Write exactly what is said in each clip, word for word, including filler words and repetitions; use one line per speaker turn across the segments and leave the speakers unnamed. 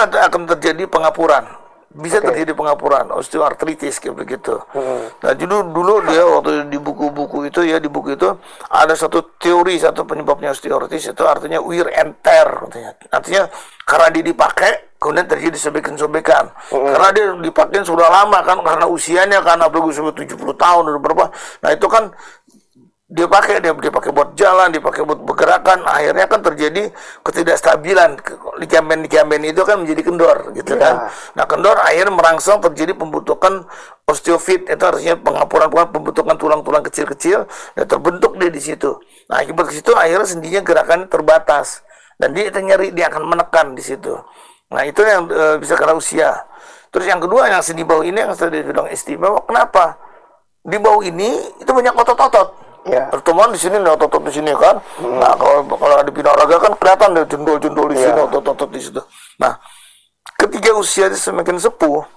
ada, akan terjadi pengapuran. Bisa okay. terjadi pengapuran, osteoartritis kayak begitu. Hmm. Nah, dulu dulu dia waktu di buku-buku itu ya di buku itu ada satu teori satu penyebabnya osteoartritis itu artinya wear and tear artinya. Artinya karena dia dipakai kemudian terjadi sobekan-sobekan. Hmm. Karena dia dipakai sudah lama kan karena usianya kan apalagi sudah tujuh puluh tahun atau berapa. Nah, itu kan dia pakai dia dia pakai buat jalan, dipakai buat bergerakan, akhirnya kan terjadi ketidakstabilan ligamen-ligamen itu kan menjadi kendor gitu yeah. kan. Nah, kendor akhirnya merangsang terjadi pembentukan osteofit, itu artinya pengapuran pembentukan tulang-tulang kecil-kecil dan terbentuk dia di situ. Nah, akibat situ akhirnya sendinya gerakannya terbatas dan dia itu nyeri, dia akan menekan di situ. Nah, itu yang e, bisa karena usia. Terus yang kedua yang sendi bahu ini yang tadi bilang istimewa, kenapa? Di bahu ini itu banyak otot-otot. Ya. Teman di sini nih otot-otot di sini kan. Hmm. Nah, kalau kalau di bina olahraga kan kelihatan deh jendol-jendol di sini, ya. otot-otot di situ. Nah, ketika usia semakin sepuh,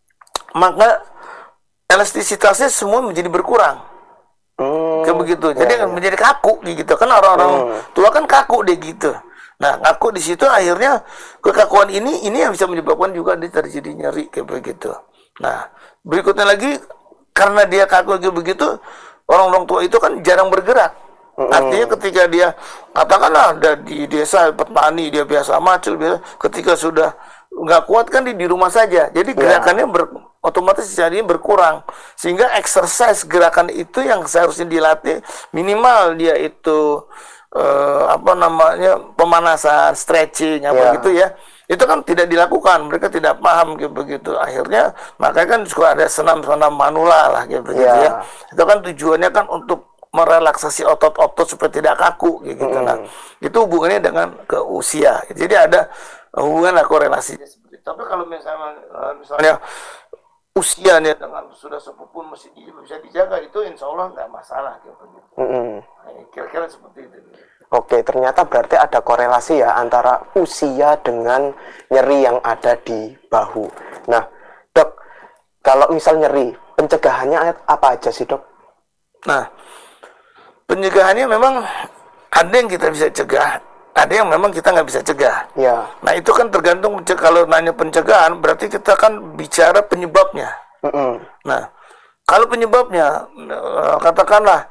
maka elastisitasnya semua menjadi berkurang. Hmm. Kayak begitu. Jadi ya, ya. menjadi kaku gitu kan orang-orang hmm. tua kan kaku deh gitu. Nah, kaku di situ akhirnya kekakuan ini ini yang bisa menyebabkan juga dia terjadi nyeri kayak begitu. Nah, berikutnya lagi karena dia kaku kayak begitu, orang-orang tua itu kan jarang bergerak. Mm-hmm. Artinya ketika dia, katakanlah ada di desa petani, dia biasa macul, biasa, ketika sudah nggak kuat kan di, di rumah saja. Jadi gerakannya yeah. ber, otomatis jadinya berkurang. Sehingga exercise gerakan itu yang seharusnya dilatih, minimal dia itu, uh, apa namanya, pemanasan, stretching, apa yeah. gitu ya. Itu kan tidak dilakukan, mereka tidak paham gitu begitu. Akhirnya makanya kan juga ada senam-senam manula lah gitu yeah. ya. Itu kan tujuannya kan untuk merelaksasi otot-otot supaya tidak kaku gitu mm. nah. Itu hubungannya dengan ke usia. Jadi ada hubungan lah korelasinya seperti itu. Tapi kalau misalnya misalnya usianya dengan sudah sepuh pun masih bisa dijaga, itu insya Allah nggak masalah gitu. Mm. Nah, kira-kira seperti itu.
Oke, ternyata berarti ada korelasi ya antara usia dengan nyeri yang ada di bahu. Nah, dok, kalau misal nyeri, pencegahannya apa aja sih, dok?
Nah, pencegahannya memang ada yang kita bisa cegah, ada yang memang kita nggak bisa cegah. Ya. Nah, itu kan tergantung, kalau nanya pencegahan, berarti kita kan bicara penyebabnya. Mm-mm. Nah, kalau penyebabnya, katakanlah,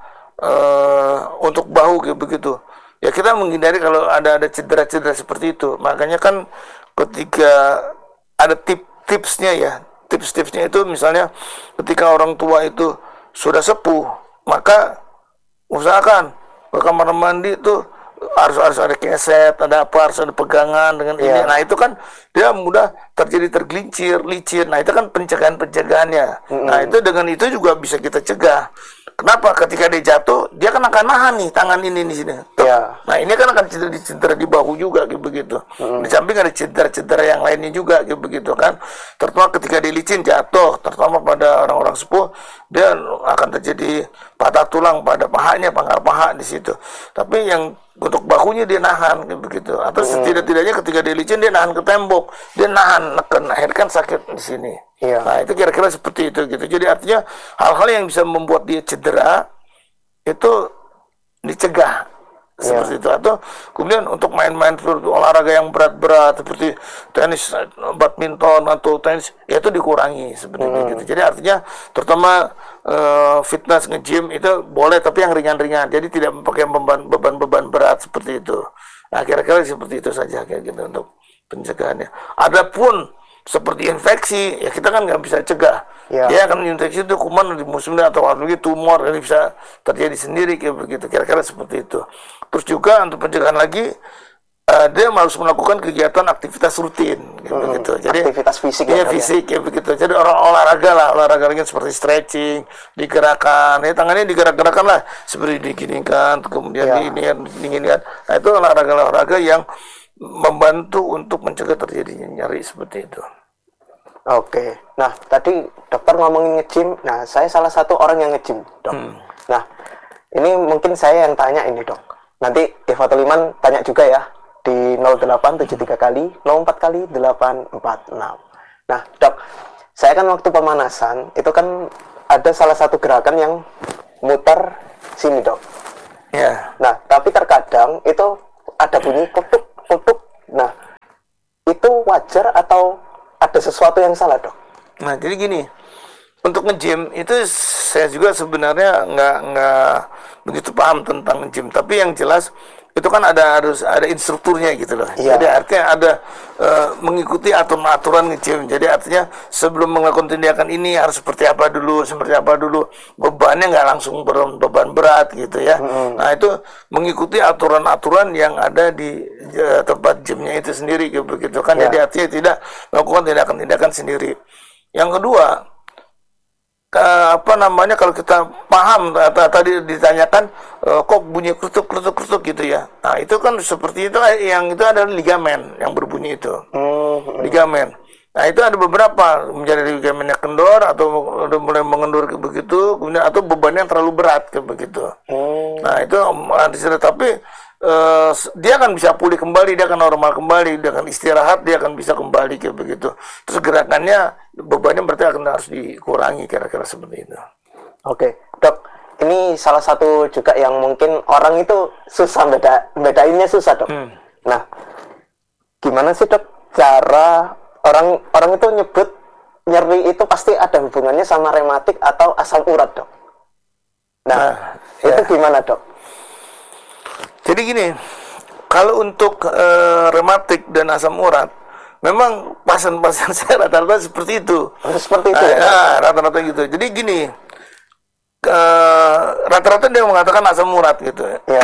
uh, untuk bahu kayak begitu, ya kita menghindari kalau ada ada cedera-cedera seperti itu. Makanya kan ketika ada tip-tipsnya ya, tips-tipsnya itu misalnya ketika orang tua itu sudah sepuh, maka usahakan ke kamar mandi itu harus harus ada keset, ada apa, harus ada pegangan dengan yeah. ini. Nah, itu kan dia mudah terjadi tergelincir, licin. Nah, itu kan pencegahan-pencegahannya. Mm-hmm. Nah, itu dengan itu juga bisa kita cegah. Kenapa? Ketika dia jatuh, dia kan akan nahan nih tangan ini di sini. Ya. Nah, ini kan akan cedera di cedera di bahu juga gitu begitu. Hmm. Di samping ada cedera-cedera yang lainnya juga gitu begitu kan. Terutama ketika dia licin jatuh, terutama pada orang-orang sepuh, dia akan terjadi patah tulang pada pahanya, pangkal paha di situ. Tapi yang untuk bahunya dia nahan gitu begitu. Atau hmm. setidak-tidaknya ketika dia licin dia nahan ke tembok, dia nahan neken, akhirnya kan sakit di sini. Ya. Nah, itu kira-kira seperti itu gitu. Jadi artinya hal-hal yang bisa membuat dia cedera itu dicegah seperti ya. itu. Atau kemudian untuk main-main olahraga yang berat-berat seperti tenis, badminton atau tenis, ya itu dikurangi seperti hmm. itu. Jadi artinya terutama uh, fitness nge-gym itu boleh tapi yang ringan-ringan. Jadi tidak pakai beban-beban berat seperti itu. Nah, kira-kira seperti itu saja kayak gitu untuk pencegahannya. Adapun seperti infeksi, ya kita kan nggak bisa cegah. Ya. Dia akan infeksi itu kuman di musimnya atau lagi tumor, ini bisa terjadi sendiri kayak begitu. Kira-kira seperti itu. Terus juga untuk pencegahan lagi, uh, dia harus melakukan kegiatan aktivitas rutin, kayak hmm, begitu. Jadi
aktivitas fisik
ya, ya fisik kayak begitu. Jadi orang olahraga lah, olahraga ringan seperti stretching, digerakkan, ya tangannya digerak-gerakkan lah, seperti diginikan, kemudian ya. diinikan, dinginkan. Nah, itu olahraga-olahraga yang membantu untuk mencegah terjadinya nyeri seperti itu.
Oke, nah tadi dokter ngomongin nge-gym, nah saya salah satu orang yang nge-gym, dok. Hmm. Nah, ini mungkin saya yang tanya ini, dok. Nanti Eva Tuliman tanya juga ya di nol delapan tujuh tiga kali nol empat kali delapan empat enam. Nah, dok, saya kan waktu pemanasan itu kan ada salah satu gerakan yang muter sini, dok.
Ya. Yeah.
Nah, tapi terkadang itu ada bunyi kutuk kutuk. Nah, itu wajar atau ada sesuatu yang salah, Dok?
Nah, jadi gini, untuk nge-gym itu saya juga sebenarnya nggak nggak begitu paham tentang nge-gym, tapi yang jelas itu kan ada harus ada instrukturnya gitu loh.
Iya.
Jadi artinya ada uh, mengikuti aturan-aturan nge-gym. Jadi artinya sebelum melakukan tindakan ini harus seperti apa dulu, seperti apa dulu. Bebannya nggak langsung ber- beban berat gitu ya. Mm-hmm. Nah itu mengikuti aturan-aturan yang ada di uh, tempat gymnya itu sendiri gitu, begitu kan.
Iya.
Jadi artinya tidak melakukan tindakan-tindakan sendiri. Yang kedua, ke, apa namanya kalau kita paham tadi ditanyakan uh, kok bunyi kerutuk kerutuk kerutuk gitu ya. Nah itu kan seperti itu, yang itu adalah ligamen yang berbunyi itu. Mm-hmm. Ligamen. Nah itu ada beberapa, menjadi ligamennya kendor atau udah mulai mengendur begitu, kemudian atau bebannya terlalu berat kayak begitu. Mm. Nah itu tapi Uh, dia akan bisa pulih kembali, dia akan normal kembali, dia akan istirahat, dia akan bisa kembali kayak begitu. Terus gerakannya, bebannya berarti akan harus dikurangi kira-kira seperti itu.
Oke, Dok. Ini salah satu juga yang mungkin orang itu susah beda bedainnya susah, Dok. Hmm. Nah, gimana sih, Dok, cara orang orang itu nyebut nyeri itu pasti ada hubungannya sama rematik atau asam urat, Dok. Nah, nah itu ya. Gimana, Dok?
Jadi gini, kalau untuk uh, rematik dan asam urat, memang pasien-pasien saya rata-rata seperti itu.
Seperti itu
uh,
ya?
Ya, rata-rata gitu. Jadi gini, uh, rata-rata dia mengatakan asam urat gitu. Ya.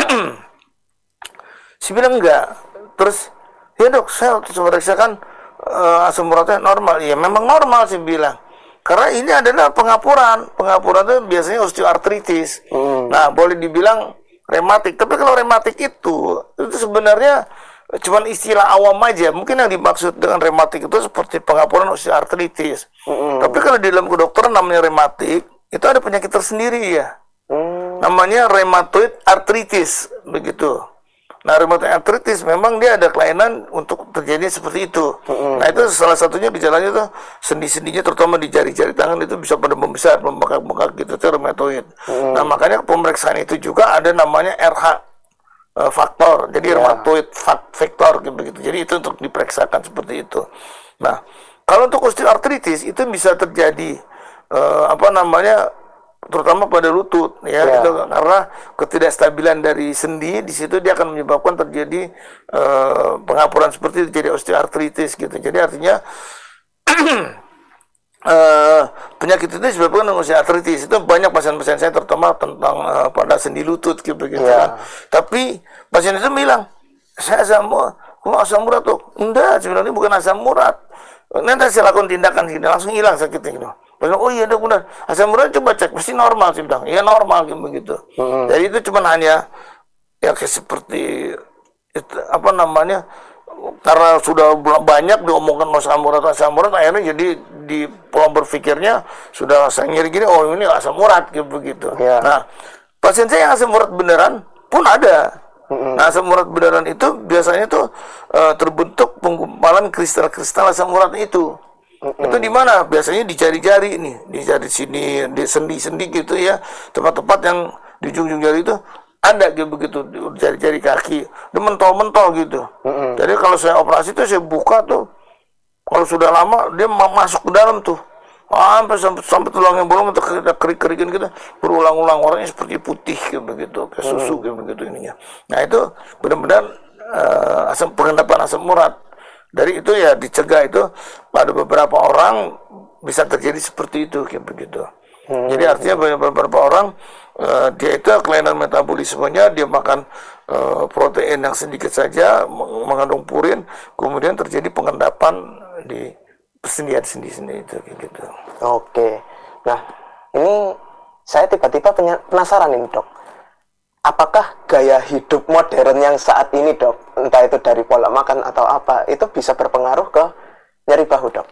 Si bilang enggak. Terus, ya dok, saya memeriksakan uh, asam uratnya normal. Ya memang normal sih bilang. Karena ini adalah pengapuran. Pengapuran itu biasanya osteoartritis. Hmm. Nah, boleh dibilang rematik, tapi kalau rematik itu itu sebenarnya cuma istilah awam aja. Mungkin yang dimaksud dengan rematik itu seperti pengapuran osteoartritis. Mm-hmm. Tapi kalau di dalam kedokteran namanya rematik, itu ada penyakit tersendiri ya. Mm. Namanya rheumatoid arthritis begitu. Nah, rheumatoid arthritis memang dia ada kelainan untuk terjadi seperti itu. Mm-hmm. Nah, itu salah satunya gejalanya tuh sendi-sendinya terutama di jari-jari tangan itu bisa pada membesar, membengkak-bengkak gitu, itu rheumatoid. Mm-hmm. Nah, makanya pemeriksaan itu juga ada namanya R H uh, faktor. Jadi yeah. rheumatoid factor begitu. Jadi itu untuk diperiksakan seperti itu. Nah, kalau untuk osteoartritis itu bisa terjadi uh, apa namanya terutama pada lutut ya, yeah. itu karena ketidakstabilan dari sendi di situ dia akan menyebabkan terjadi uh, pengapuran seperti itu, jadi osteoartritis gitu. Jadi artinya uh, penyakit itu disebabkan dengan osteoartritis. Itu banyak pasien-pasien saya terutama tentang uh, pada sendi lutut gitu begitu yeah. kan. Tapi pasien itu bilang, saya asam urat, kok asam urat tuh? Enggak, sebenarnya bukan asam urat. Nanti saya lakukan tindakan gini, langsung hilang sakitnya gitu. Oh iya dok benar, asam urat coba cek, pasti normal sih bilang. Iya normal gitu begitu. Hmm. Jadi itu cuma hanya ya kayak seperti itu, apa namanya, karena sudah banyak diomongkan asam urat asam urat akhirnya jadi di pola berpikirnya sudah sengir gini, oh ini asam urat gitu begitu. Yeah. Nah pasien saya yang asam urat beneran pun ada. Mm-hmm. Nah asam urat beneran itu biasanya tuh uh, terbentuk penggumpalan kristal-kristal asam urat itu. Mm-hmm. Itu di mana? Biasanya di jari-jari nih, di jari sini, di sendi-sendi gitu ya, tempat-tempat yang di ujung-ujung jari itu ada gitu begitu, di jari-jari kaki, dia mentol-mentol gitu. Mm-hmm. Jadi kalau saya operasi tuh saya buka tuh, kalau sudah lama dia masuk ke dalam tuh, sampai sampai, sampai tulangnya bolong atau kerik-kerikin gitu, berulang-ulang, warnanya seperti putih gitu begitu, kayak susu gitu begitu ininya. Nah itu benar-benar uh, asam pengendapan asam urat. Dari itu ya dicegah itu pada beberapa orang bisa terjadi seperti itu kayak begitu. Hmm. Jadi artinya beberapa orang uh, dia itu kelainan metabolismenya, dia makan uh, protein yang sedikit saja mengandung purin, kemudian terjadi pengendapan di persendian sendi-sendi itu kayak gitu.
Oke. Nah, ini saya tiba-tiba penasaran ini, Dok. Apakah gaya hidup modern yang saat ini, Dok, entah itu dari pola makan atau apa, itu bisa berpengaruh ke nyeri bahu, Dok?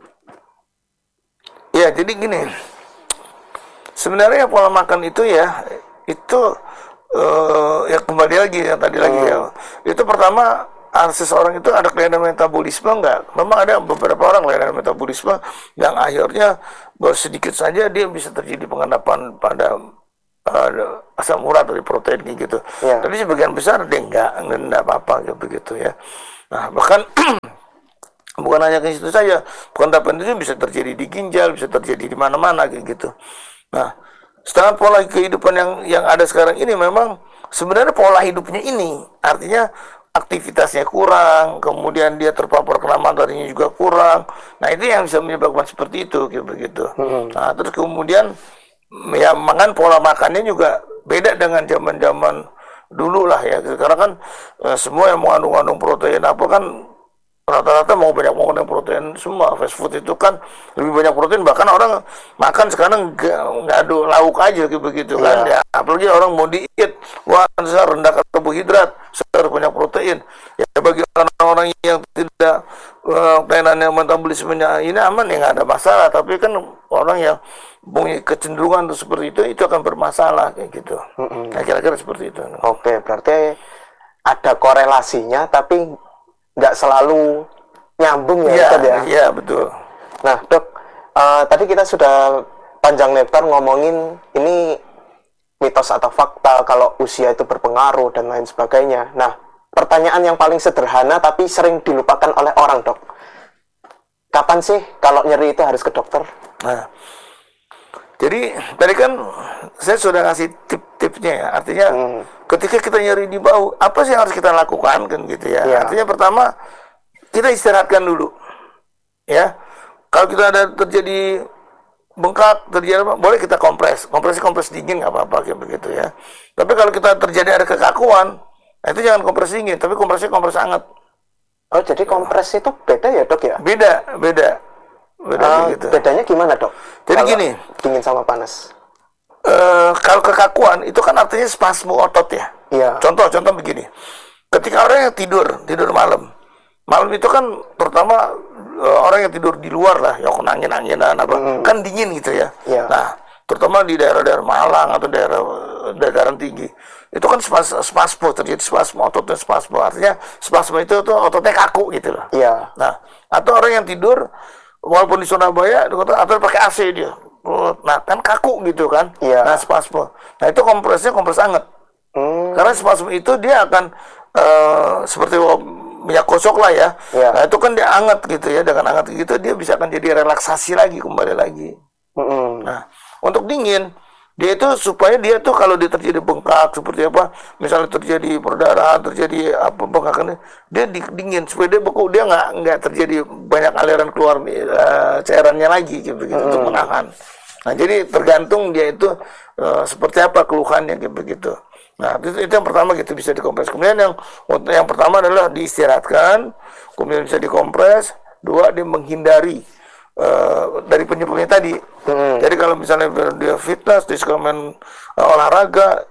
Ya, jadi gini. Sebenarnya pola makan itu ya, itu uh, ya kembali lagi yang tadi hmm. lagi ya. Itu pertama, seseorang itu ada kelainan metabolisme enggak? Memang ada beberapa orang kelainan metabolisme yang akhirnya sedikit saja dia bisa terjadi pengendapan pada Uh, asam urat dari protein gitu. Yeah. Tapi sebagian besar dia enggak, enggak apa-apa gitu begitu ya. Nah, bahkan Bukan hanya ke situ saja, pengendapan itu bisa terjadi di ginjal, bisa terjadi di mana-mana kayak gitu. Nah, setelah pola kehidupan yang yang ada sekarang ini memang sebenarnya pola hidupnya ini artinya aktivitasnya kurang, kemudian dia terpapar kena mataharinya juga kurang. Nah, itu yang bisa menyebabkan seperti itu kayak begitu. Hmm. Nah, terus kemudian ya makan pola makannya juga beda dengan zaman-zaman dulu lah ya. Sekarang kan eh, semua yang mengandung-andung protein apa kan rata-rata mau banyak mengandung protein semua. Fast food itu kan lebih banyak protein, bahkan orang makan sekarang nggak ada lauk aja gitu begitu kan. Yeah. Ya, apalagi orang mau diet, wah saya rendah karbohidrat, saya banyak protein. Ya bagi orang-orang yang tidak uh, kaitannya metabolismenya ini aman ya nggak ada masalah. Tapi kan orang yang punya kecenderungan seperti itu itu akan bermasalah kayak gitu. Mm-hmm. Nah, kira-kira seperti itu.
Oke, berarti ada korelasinya tapi nggak selalu nyambung ya,
ya,
ya.
Iya, betul.
Nah, Dok, uh, tadi kita sudah panjang lebar ngomongin ini mitos atau fakta kalau usia itu berpengaruh dan lain sebagainya. Nah, pertanyaan yang paling sederhana tapi sering dilupakan oleh orang, Dok. Kapan sih kalau nyeri itu harus ke dokter?
Nah, jadi tadi kan saya sudah ngasih tip-tipnya ya. Artinya hmm. ketika kita nyeri di bahu, apa sih yang harus kita lakukan kan gitu ya. ya. Artinya pertama kita istirahatkan dulu. Ya. Kalau kita ada terjadi bengkak, terjadi apa, boleh kita kompres. Kompresi kompres dingin nggak apa-apa kayak begitu ya. Tapi kalau kita terjadi ada kekakuan, nah itu jangan kompres dingin, tapi kompresnya kompres hangat.
Oh, jadi kompres itu beda ya, Dok ya?
Beda, beda. Beda
uh,
gitu.
Bedanya gimana, Dok?
Jadi
kalau
gini,
dingin sama panas.
Uh, kalau kekakuan itu kan artinya spasmu otot ya.
Iya.
Contoh, contoh begini. Ketika orang yang tidur, tidur malam. Malam itu kan pertama uh, orang yang tidur di luar lah, ya kena angin-anginan apa, mm. kan dingin gitu ya.
Iya.
Nah, terutama di daerah-daerah Malang atau daerah dataran tinggi. Itu kan spas, spasmo, terjadi spasmo, ototnya spasmo. Artinya spasmo itu tuh ototnya kaku gitu loh.
Iya.
Nah, atau orang yang tidur walaupun di Surabaya atau pakai A C dia. Nah, kan kaku gitu kan.
Iya.
Nah, spasmo. Nah, itu kompresnya kompres hangat. Hmm. Karena spasmo itu dia akan uh, seperti minyak gosok lah ya. Iya. Nah, itu kan dia hangat gitu ya. Dengan hangat gitu dia bisa akan jadi relaksasi lagi, kembali lagi. Hmm. Nah, untuk dingin dia itu supaya dia tuh kalau dia terjadi bengkak seperti apa, misalnya terjadi perdarahan, terjadi apa bengkakan, dia dingin supaya dia beku, dia nggak nggak terjadi banyak aliran keluar uh, cairannya lagi gitu, gitu hmm. untuk menahan. Nah jadi tergantung dia itu uh, seperti apa keluhannya gitu begitu. Nah itu, itu yang pertama gitu bisa dikompres. Kemudian yang yang pertama adalah diistirahatkan, kemudian bisa dikompres. Dua, dia menghindari Uh, dari penyebabnya tadi. Hmm. Jadi kalau misalnya dia fitness, dia suka main uh, olahraga,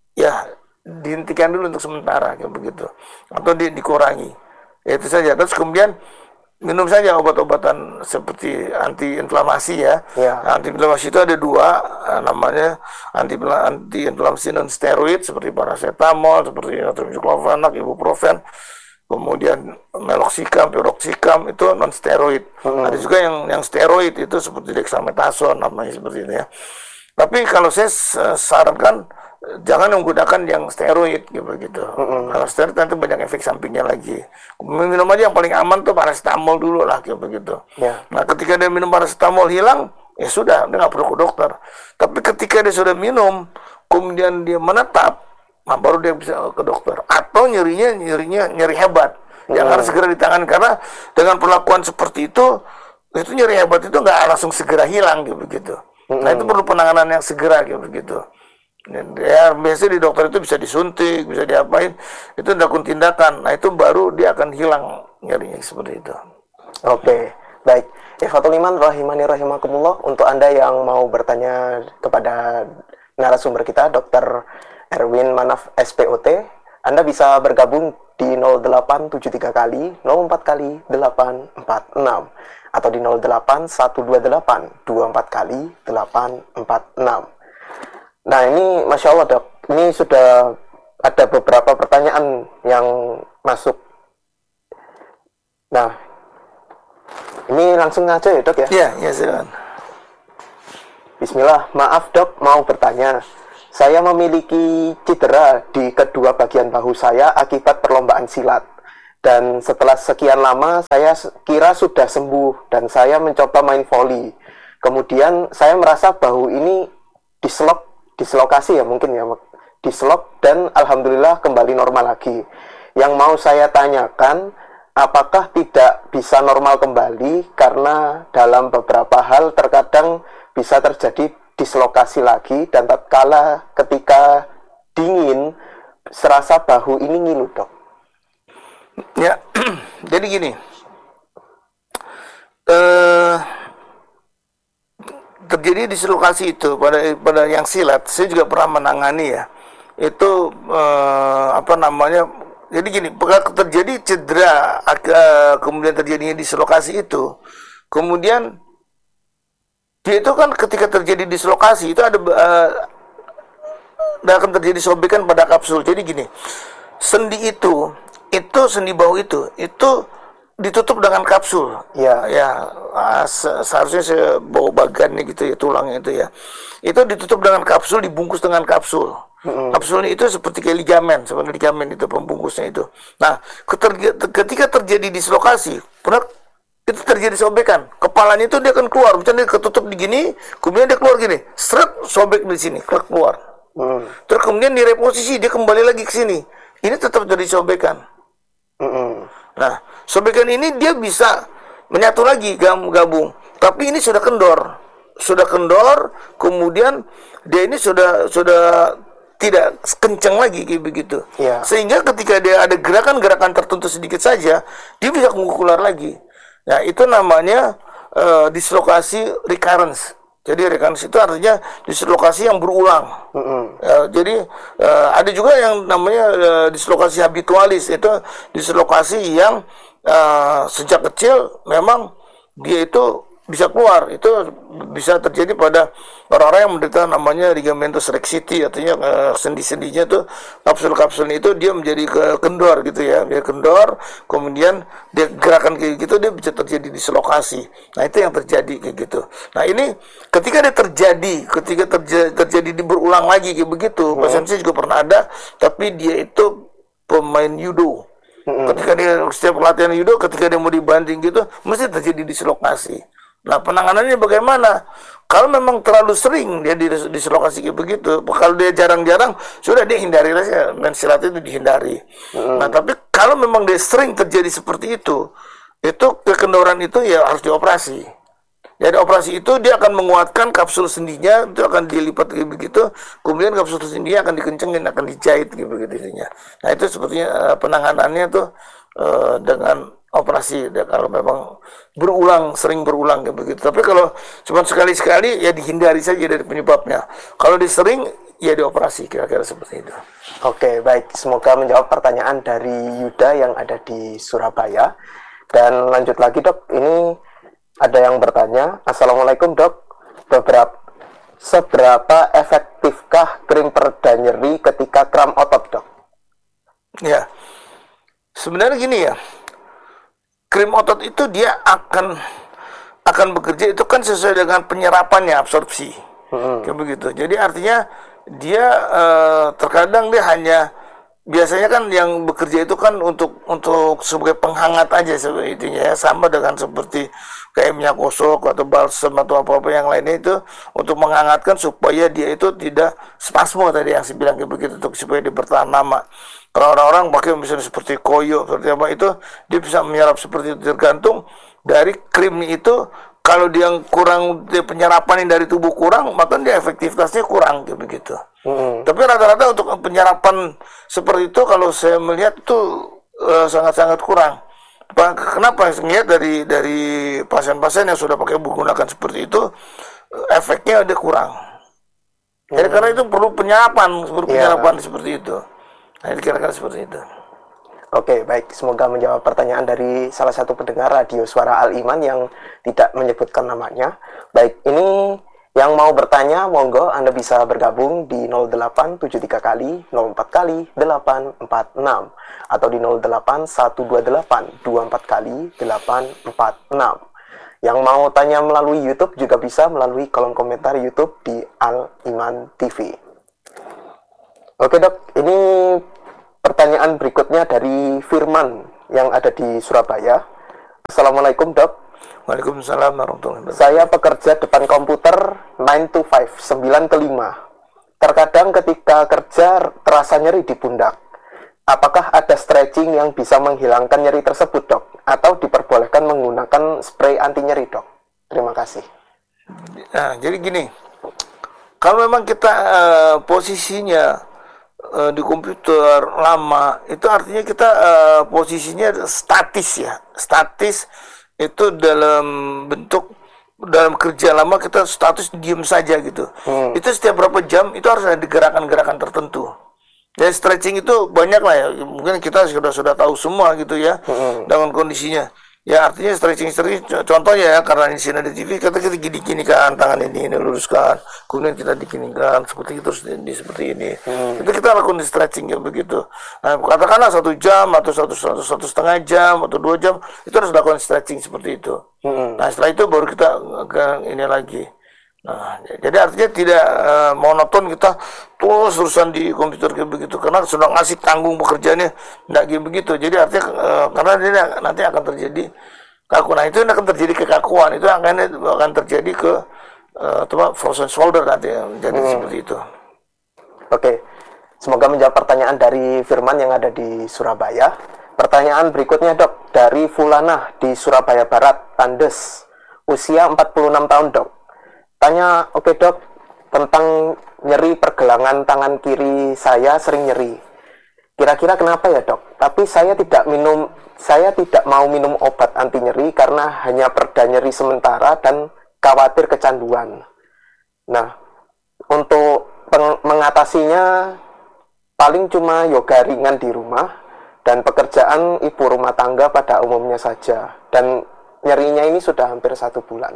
ya dihentikan dulu untuk sementara kayak begitu. Atau di, dikurangi. Ya, itu saja. Terus kemudian minum saja obat-obatan seperti anti-inflamasi ya. Ya. Nah, anti-inflamasi itu ada dua, uh, namanya anti anti-inflamasi non steroid seperti paracetamol, seperti diclofenac, ibuprofen. Kemudian meloxicam, piroxicam itu non steroid. Hmm. Ada juga yang yang steroid itu seperti dexamethasone namanya seperti itu ya. Tapi kalau saya sarankan jangan menggunakan yang steroid gitu gitu. Hmm. Kalau steroid nanti banyak efek sampingnya lagi. Minum aja yang paling aman tuh paracetamol dulu lah gitu begitu. Yeah. Nah ketika dia minum paracetamol hilang, ya sudah dia nggak perlu ke dokter. Tapi ketika dia sudah minum, kemudian dia menetap, nah baru dia bisa ke dokter. Atau nyerinya nyerinya nyeri hebat yang hmm. harus segera ditangani, karena dengan perlakuan seperti itu itu nyeri hebat itu nggak langsung segera hilang gitu begitu. Hmm. Nah itu perlu penanganan yang segera gitu begitu. Ya biasanya di dokter itu bisa disuntik, bisa diapain, itu dilakukan tindakan. Nah itu baru dia akan hilang nyerinya seperti itu.
Oke, baik. Ikhwatul Iman rahimani rahimakumullah, untuk Anda yang mau bertanya kepada narasumber kita Dokter Erwin Manaf S P O T, Anda bisa bergabung di nol delapan tujuh tiga kali nol empat kali delapan empat enam atau di nol delapan satu dua delapan dua empat kali delapan empat enam. Nah ini Masya Allah Dok, ini sudah ada beberapa pertanyaan yang masuk. Nah ini langsung aja ya Dok ya?
Iya, iya silakan.
Bismillah, maaf Dok, mau bertanya. Saya memiliki cedera di kedua bagian bahu saya akibat perlombaan silat. Dan setelah sekian lama saya kira sudah sembuh dan saya mencoba main voli. Kemudian saya merasa bahu ini dislok, dislokasi ya mungkin ya, dislok dan alhamdulillah kembali normal lagi. Yang mau saya tanyakan, apakah tidak bisa normal kembali karena dalam beberapa hal terkadang bisa terjadi dislokasi lagi dan tatkala ketika dingin serasa bahu ini ngilu, Dok.
Ya, jadi gini, eh, terjadi dislokasi itu pada pada yang silat, saya juga pernah menangani ya. Itu eh, apa namanya? Jadi gini, terjadi cedera, eh, kemudian terjadinya dislokasi itu, kemudian dia itu kan ketika terjadi dislokasi itu ada eh, akan terjadi sobekan pada kapsul. Jadi gini, sendi itu itu sendi bahu itu itu ditutup dengan kapsul ya ya se seharusnya saya bawa bagannya gitu ya, tulangnya itu ya, itu ditutup dengan kapsul, dibungkus dengan kapsul. Mm-hmm. Kapsulnya itu seperti kayak ligamen, seperti ligamen itu pembungkusnya itu. Nah, ketika terjadi dislokasi, benar itu terjadi sobekan, kepalanya itu dia akan keluar, misalnya dia ketutup di gini, kemudian dia keluar gini, seret, sobek di sini, keluar. Mm. Terus kemudian direposisi, dia kembali lagi ke sini, ini tetap jadi sobekan. Mm-hmm. Nah, sobekan ini dia bisa menyatu lagi, gabung, tapi ini sudah kendor, sudah kendor, kemudian dia ini sudah sudah tidak kencang lagi kayak begitu, yeah. Sehingga ketika dia ada gerakan-gerakan tertentu sedikit saja, dia bisa keluar lagi. Nah, itu namanya uh, dislokasi recurrence. Jadi recurrence itu artinya dislokasi yang berulang. Mm-hmm. Ya, jadi uh, ada juga yang namanya uh, dislokasi habitualis, itu dislokasi yang uh, sejak kecil memang dia itu bisa keluar. Itu bisa terjadi pada orang-orang yang menderita namanya ligamentus rexiti, artinya uh, sendi-sendinya tuh kapsul-kapsulnya itu dia menjadi ke kendor gitu ya, dia kendor, kemudian dia gerakan kayak gitu dia bisa terjadi dislokasi. Nah, itu yang terjadi kayak gitu. Nah, ini ketika dia terjadi, ketika terjadi, terjadi di berulang lagi kayak begitu, hmm. pasien saya juga pernah ada, tapi dia itu pemain judo. Hmm. Ketika dia setiap latihan judo, ketika dia mau dibanting gitu, mesti terjadi dislokasi. Nah, penanganannya bagaimana? Kalau memang terlalu sering dia dislokasi kayak begitu, kalau dia jarang-jarang, sudah dia hindari saja, main silat itu dihindari. Hmm. Nah, tapi kalau memang dia sering terjadi seperti itu, itu kekendoran itu ya harus dioperasi. Jadi operasi itu dia akan menguatkan kapsul sendinya, itu akan dilipat kayak begitu, kemudian kapsul sendinya akan dikencengin, akan dijahit kayak begitu. Nah, itu sepertinya penanganannya tuh uh, dengan operasi, dan kalau memang berulang, sering berulang kayak begitu. Tapi kalau cuma sekali-sekali ya dihindari saja dari penyebabnya. Kalau dia sering ya dioperasi, kira-kira seperti itu.
Oke, baik. Semoga menjawab pertanyaan dari Yuda yang ada di Surabaya. Dan lanjut lagi, Dok. Ini ada yang bertanya, Assalamualaikum, Dok. Beberapa seberapa efektifkah krim pereda nyeri ketika kram otot, Dok?
Ya. Sebenarnya gini ya. Krim otot itu dia akan akan bekerja itu kan sesuai dengan penyerapannya, absorpsi, hmm. kayak begitu. Jadi artinya dia eh, terkadang dia hanya biasanya kan yang bekerja itu kan untuk untuk sebagai penghangat aja seperti itu ya, sama dengan seperti kayak minyak gosok atau balsam atau apa-apa yang lainnya itu untuk menghangatkan supaya dia itu tidak spasmo tadi yang saya bilang kayak begitu, untuk supaya dia bertahan lama. Kalau orang-orang pakai misalnya seperti koyo seperti apa itu dia bisa menyerap seperti itu, tergantung dari krimnya itu. Kalau dia kurang, dia penyerapan dari tubuh kurang, maka dia efektivitasnya kurang kayak begitu. Hmm. Tapi rata-rata untuk penyerapan seperti itu kalau saya melihat itu uh, sangat-sangat kurang. Kenapa? Saya melihat dari dari pasien-pasien yang sudah pakai menggunakan seperti itu, efeknya ada kurang. Hmm. Jadi karena itu perlu penyerapan, perlu yeah. penyerapan seperti itu. Nah, kira-kira seperti itu.
Oke, baik. Semoga menjawab pertanyaan dari salah satu pendengar radio Suara Al-Iman yang tidak menyebutkan namanya. Baik, ini yang mau bertanya, monggo Anda bisa bergabung di nol delapan tujuh tiga kali, nol empat kali, delapan empat enam atau di nol delapan satu dua delapan, dua empat kali, delapan empat enam. Yang mau tanya melalui YouTube juga bisa melalui kolom komentar YouTube di Al-Iman T V. Oke, Dok, ini pertanyaan berikutnya dari Firman yang ada di Surabaya. Assalamualaikum dok.
Waalaikumsalam warahmatullahi wabarakatuh.
Saya pekerja depan komputer nine to five, sembilan ke lima. Terkadang ketika kerja terasa nyeri di pundak. Apakah ada stretching yang bisa menghilangkan nyeri tersebut dok? Atau diperbolehkan menggunakan spray anti nyeri dok? Terima kasih.
Nah, jadi gini, kalau memang kita uh, posisinya uh, di komputer lama, itu artinya kita uh, posisinya statis ya, statis itu dalam bentuk dalam kerja lama kita status diem saja gitu. Hmm. Itu setiap berapa jam itu harus ada gerakan-gerakan tertentu. Ya stretching itu banyak lah ya, mungkin kita sudah sudah tahu semua gitu ya hmm. dengan kondisinya. Ya artinya stretching stretching contohnya ya, karena di sini ada T V kita kita gini-gini kan tangan ini ini luruskan, kemudian kita diginikan seperti itu di seperti ini. Hmm. Itu kita lakukan di stretching ya begitu. Nah, katakanlah satu jam atau satu satu satu setengah jam atau dua jam itu harus lakukan stretching seperti itu. Hmm. Nah setelah itu baru kita ke ini lagi. Nah, jadi artinya tidak uh, monoton kita terus terusan di komputer kayak begitu karena sudah ngasih tanggung pekerjaannya tidak kayak begitu. Jadi artinya uh, karena ini nanti akan terjadi kaku. Nah itu akan terjadi kekakuan, itu akan akan terjadi ke uh, frozen shoulder nanti jadi hmm. seperti itu.
Oke, semoga menjawab pertanyaan dari Firman yang ada di Surabaya. Pertanyaan berikutnya dok, dari Fulana di Surabaya Barat, Tandes, usia empat puluh enam tahun dok. Tanya, oke okay, dok, tentang nyeri pergelangan tangan kiri saya sering nyeri. Kira-kira kenapa ya dok? Tapi saya tidak minum, saya tidak mau minum obat anti nyeri karena hanya pereda nyeri sementara dan khawatir kecanduan. Nah, untuk mengatasinya paling cuma yoga ringan di rumah dan pekerjaan ibu rumah tangga pada umumnya saja. Dan nyerinya ini sudah hampir satu bulan.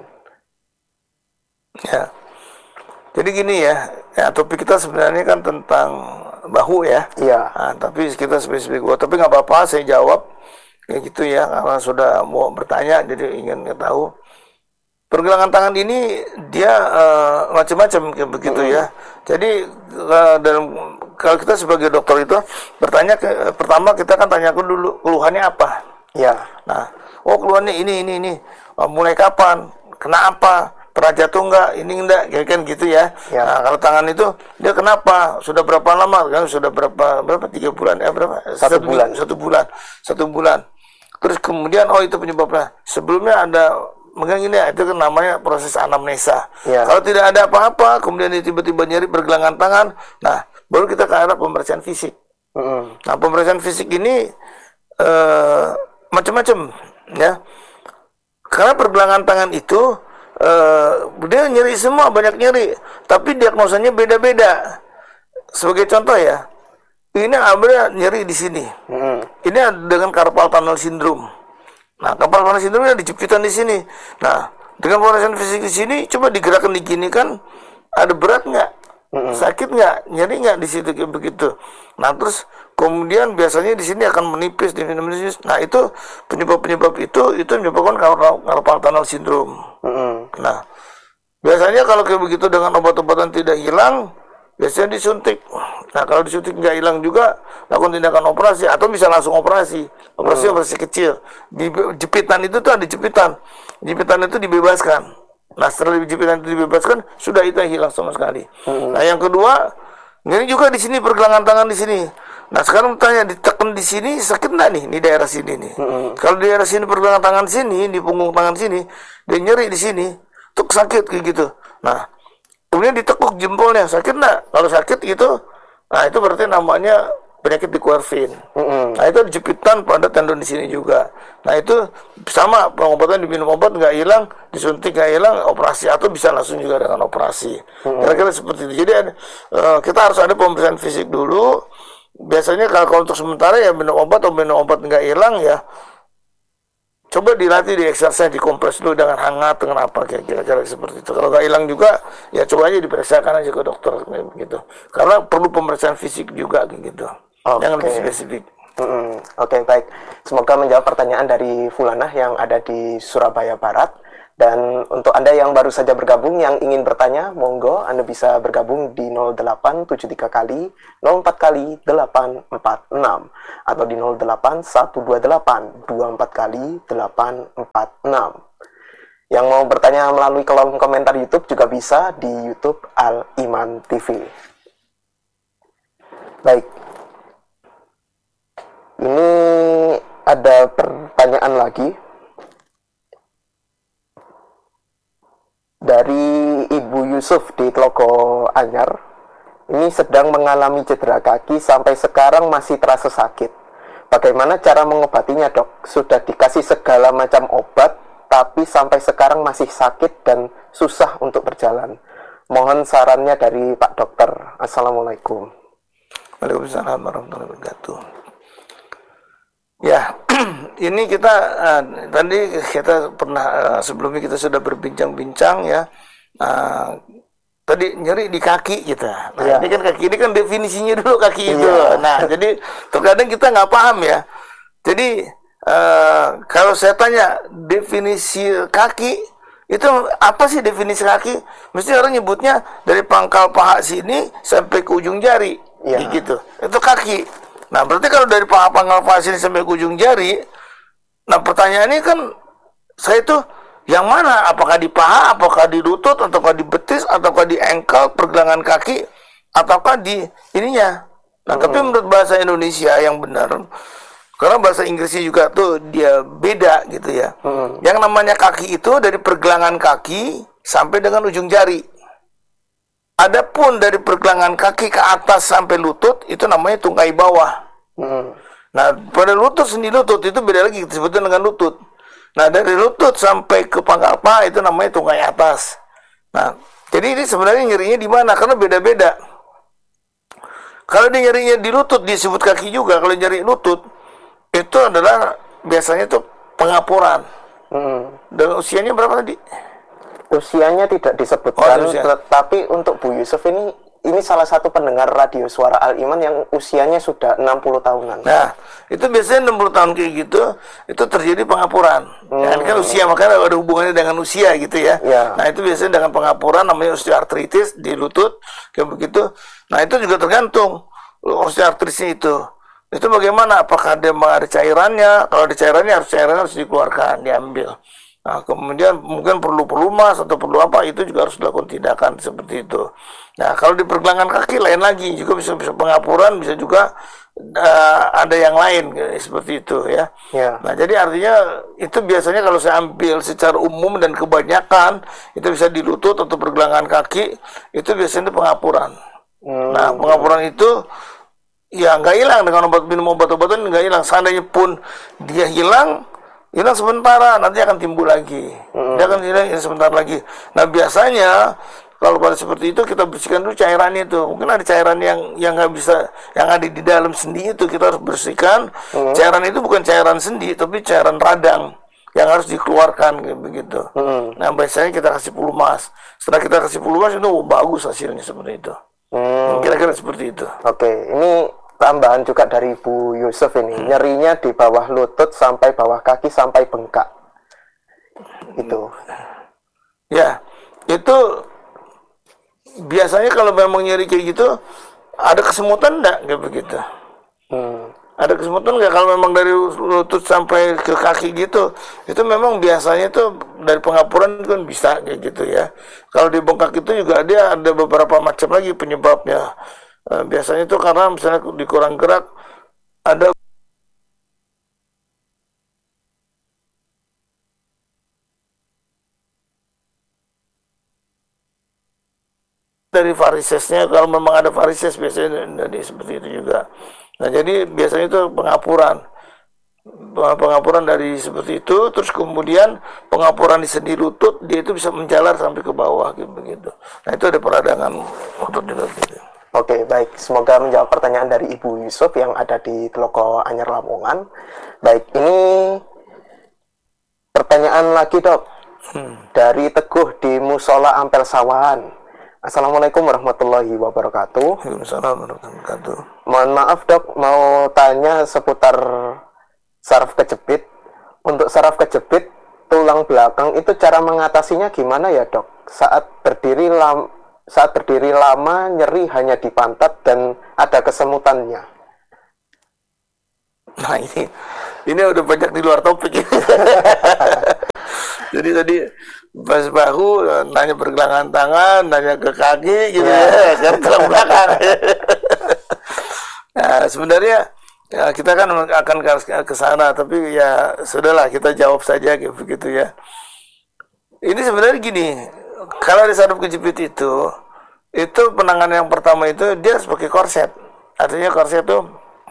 Ya, jadi gini ya, ya topik kita sebenarnya kan tentang bahu ya.
Iya.
Nah, tapi kita spesifik gua, tapi nggak apa-apa, saya jawab kayak gitu ya, karena sudah mau bertanya, jadi ingin tahu. Pergelangan tangan ini dia uh, macam-macam kayak begitu mm-hmm. ya. Jadi uh, dalam kalau kita sebagai dokter itu bertanya ke, pertama kita kan tanyakan dulu keluhannya apa.
Iya.
Nah, oh keluhannya ini ini ini, oh, mulai kapan, kenapa? Pernah jatuh enggak, ini enggak, kayak kan gitu ya. Ya. Nah, kalau tangan itu dia kenapa? Sudah berapa lama? Kan sudah berapa berapa tiga bulan? Eh berapa?
Satu, satu bulan.
Satu bulan. Satu bulan. Terus kemudian oh itu penyebabnya. Sebelumnya ada mungkin ini itu kan namanya proses anamnesa. Ya. Kalau tidak ada apa-apa, kemudian dia tiba-tiba nyeri pergelangan tangan, nah baru kita ke arah pemeriksaan fisik. Mm-hmm. Nah pemeriksaan fisik ini uh, macam-macam ya. Karena pergelangan tangan itu Uh, dia nyeri semua, banyak nyeri, tapi diagnosanya beda-beda. Sebagai contoh ya, ini ada nyeri di sini, mm. ini dengan carpal tunnel syndrome. Nah, carpal tunnel syndrome ada jepitan di sini. Nah, dengan pemeriksaan fisik di sini, coba digerakkan diginikan, ada berat nggak, mm. sakit nggak, nyeri nggak di situ kayak begitu. Nah, terus kemudian biasanya di sini akan menipis, menipis. Nah itu penyebab-penyebab itu itu menyebabkan carpal tunnel syndrome. Mm-hmm. Nah biasanya kalau kayak begitu dengan obat-obatan tidak hilang, biasanya disuntik. Nah kalau disuntik nggak hilang juga, lakukan tindakan operasi atau bisa langsung operasi. Operasi mm. operasi kecil. Di jepitan itu tuh ada jepitan. Jepitan itu dibebaskan. Nah setelah jepitan itu dibebaskan, sudah itu hilang sama sekali. Mm-hmm. Nah yang kedua, ini juga di sini pergelangan tangan di sini. Nah sekarang tanya ditekan di sini sakit nggak nih di daerah sini nih? Mm-hmm. Kalau di daerah sini pergelangan tangan sini, di punggung tangan sini, dia nyeri di sini, tuh sakit kayak gitu. Nah kemudian ditekuk jempolnya sakit nggak? Kalau sakit gitu, nah itu berarti namanya penyakit di Quervain. Mm-hmm. Nah itu jepitan pada tendon di sini juga. Nah itu sama pengobatan, diminum obat nggak hilang, disuntik nggak hilang, operasi atau bisa langsung juga dengan operasi. Mm-hmm. Kira-kira seperti itu. Jadi uh, kita harus ada pemeriksaan fisik dulu. Biasanya kalau untuk sementara ya minum obat atau minum obat nggak hilang ya coba dilatih di exercise, dikompres dulu dengan hangat, dengan apa kira-kira seperti itu. Kalau nggak hilang juga ya coba aja diperiksakan aja ke dokter gitu. Karena perlu pemeriksaan fisik juga gitu. Okay. Yang lebih spesifik.
Mm-hmm. Oke okay, baik. Semoga menjawab pertanyaan dari Fulana yang ada di Surabaya Barat. Dan untuk Anda yang baru saja bergabung, yang ingin bertanya, monggo Anda bisa bergabung di nol delapan tujuh tiga kali, nol empat kali, delapan empat enam. Atau di nol delapan satu dua delapan, dua empat kali, delapan empat enam. Yang mau bertanya melalui kolom komentar YouTube juga bisa di YouTube Al Iman T V. Baik. Ini ada pertanyaan lagi dari Ibu Yusuf di Tlogo Anyar. Ini sedang mengalami cedera kaki sampai sekarang masih terasa sakit. Bagaimana cara mengobatinya, Dok? Sudah dikasih segala macam obat, tapi sampai sekarang masih sakit dan susah untuk berjalan. Mohon sarannya dari Pak Dokter. Assalamualaikum.
Waalaikumsalam warahmatullahi wabarakatuh. Ya, ini kita uh, tadi kita pernah uh, sebelumnya kita sudah berbincang-bincang ya. Uh, tadi nyeri di kaki kita. Nah, ya. Ini kan kaki ini kan definisinya dulu kaki itu. Ya. Nah, jadi terkadang kita nggak paham ya. Jadi uh, kalau saya tanya definisi kaki itu apa sih definisi kaki? Mesti orang nyebutnya dari pangkal paha sini sampai ke ujung jari, ya. Gitu. Itu kaki. Nah, berarti kalau dari paha pangkal paha sini sampai ke ujung jari, nah pertanyaannya kan saya itu yang mana? Apakah di paha, apakah di lutut, ataukah di betis, ataukah di ankle, pergelangan kaki, ataukah di ininya? Nah, hmm. tapi menurut bahasa Indonesia yang benar, karena bahasa Inggrisnya juga tuh dia beda gitu ya. Hmm. Yang namanya kaki itu dari pergelangan kaki sampai dengan ujung jari. Adapun dari pergelangan kaki ke atas sampai lutut itu namanya tungkai bawah. Hmm. Nah, pada lutut sendi lutut itu beda lagi, disebutnya dengan lutut. Nah, dari lutut sampai ke pangkal paha itu namanya tungkai atas. Nah, jadi ini sebenarnya nyerinya di mana? Karena beda-beda. Kalau dia nyerinya di lutut disebut kaki juga. Kalau nyeri lutut itu adalah biasanya itu pengapuran. Hmm. Dan usianya berapa tadi?
Usianya tidak disebutkan, oh, tetapi untuk Bu Yusuf ini ini salah satu pendengar radio Suara Al Iman yang usianya sudah enam puluh tahunan.
Nah, itu biasanya enam puluh tahun kayak gitu, itu terjadi pengapuran. Hmm. Ya, kan usia, makanya ada hubungannya dengan usia gitu ya. Ya. Nah, itu biasanya dengan pengapuran namanya osteoartritis di lutut, kayak begitu. Nah, itu juga tergantung osteoartritisnya itu. Itu bagaimana? Apakah dia ada cairannya? Kalau ada cairannya, harus cairannya harus dikeluarkan, diambil. Nah, kemudian mungkin perlu pelumas atau perlu apa, itu juga harus dilakukan tindakan seperti itu. Nah, kalau di pergelangan kaki lain lagi, juga bisa bisa pengapuran, bisa juga uh, ada yang lain seperti itu ya. Ya. Nah, jadi artinya itu biasanya kalau saya ambil secara umum dan kebanyakan itu bisa di lutut atau pergelangan kaki, itu biasanya pengapuran. Hmm. Nah, pengapuran itu ya nggak hilang dengan obat minum obat-obatan, nggak hilang. Seandainya pun dia hilang, hilang sementara, nanti akan timbul lagi. Mm-hmm. Dia akan hilang sebentar lagi. Nah, biasanya kalau pada seperti itu kita bersihkan dulu cairannya itu. Mungkin ada cairan yang yang nggak bisa, yang ada di dalam sendi itu kita harus bersihkan. Mm-hmm. Cairan itu bukan cairan sendi, tapi cairan radang yang harus dikeluarkan kayak begitu. Mm-hmm. Nah, biasanya kita kasih pelumas. Setelah kita kasih pelumas itu oh, bagus hasilnya seperti itu. Mm-hmm. Kira-kira seperti itu.
Oke, okay. Ini tambahan juga dari Bu Yusuf ini, hmm. nyerinya di bawah lutut sampai bawah kaki sampai bengkak. Itu.
Ya, itu biasanya kalau memang nyeri kayak gitu, ada kesemutan enggak kayak begitu? Hmm. Ada kesemutan enggak kalau memang dari lutut sampai ke kaki gitu? Itu memang biasanya itu dari pengapuran kan bisa kayak gitu ya. Kalau di bengkak itu juga dia ada beberapa macam lagi penyebabnya. Uh, biasanya itu karena misalnya dikurang gerak, ada dari varisesnya. Kalau memang ada varises biasanya dari seperti itu juga. Nah, jadi biasanya itu pengapuran pengapuran dari seperti itu, terus kemudian pengapuran di sendi lutut dia itu bisa menjalar sampai ke bawah gitu begitu. Nah, itu ada peradangan otot juga gitu.
Oke, baik. Semoga menjawab pertanyaan dari Ibu Yusuf yang ada di Tlogo Anyar Lamongan. Baik, ini pertanyaan lagi, Dok. Hmm. Dari Teguh di Musola Ampel Sawahan. Assalamualaikum warahmatullahi wabarakatuh.
Waalaikumsalam warahmatullahi wabarakatuh.
Mohon maaf, Dok, mau tanya seputar saraf kejepit. Untuk saraf kejepit, tulang tulang belakang itu cara mengatasinya gimana ya dok? Saat berdiri lam, saat berdiri lama nyeri hanya di pantat dan ada kesemutannya.
Nah ini, ini udah banyak di luar topik. Jadi tadi pas bahu nanya pergelangan tangan, nanya ke kaki gitu ya, kan tulang belakang. Nah sebenarnya ya, kita kan akan ke sana, tapi ya sudahlah kita jawab saja gitu begitu ya. Ini sebenarnya gini, kalau di saraf kejepit itu, itu penanganan yang pertama itu dia harus pakai korset. Artinya korset itu,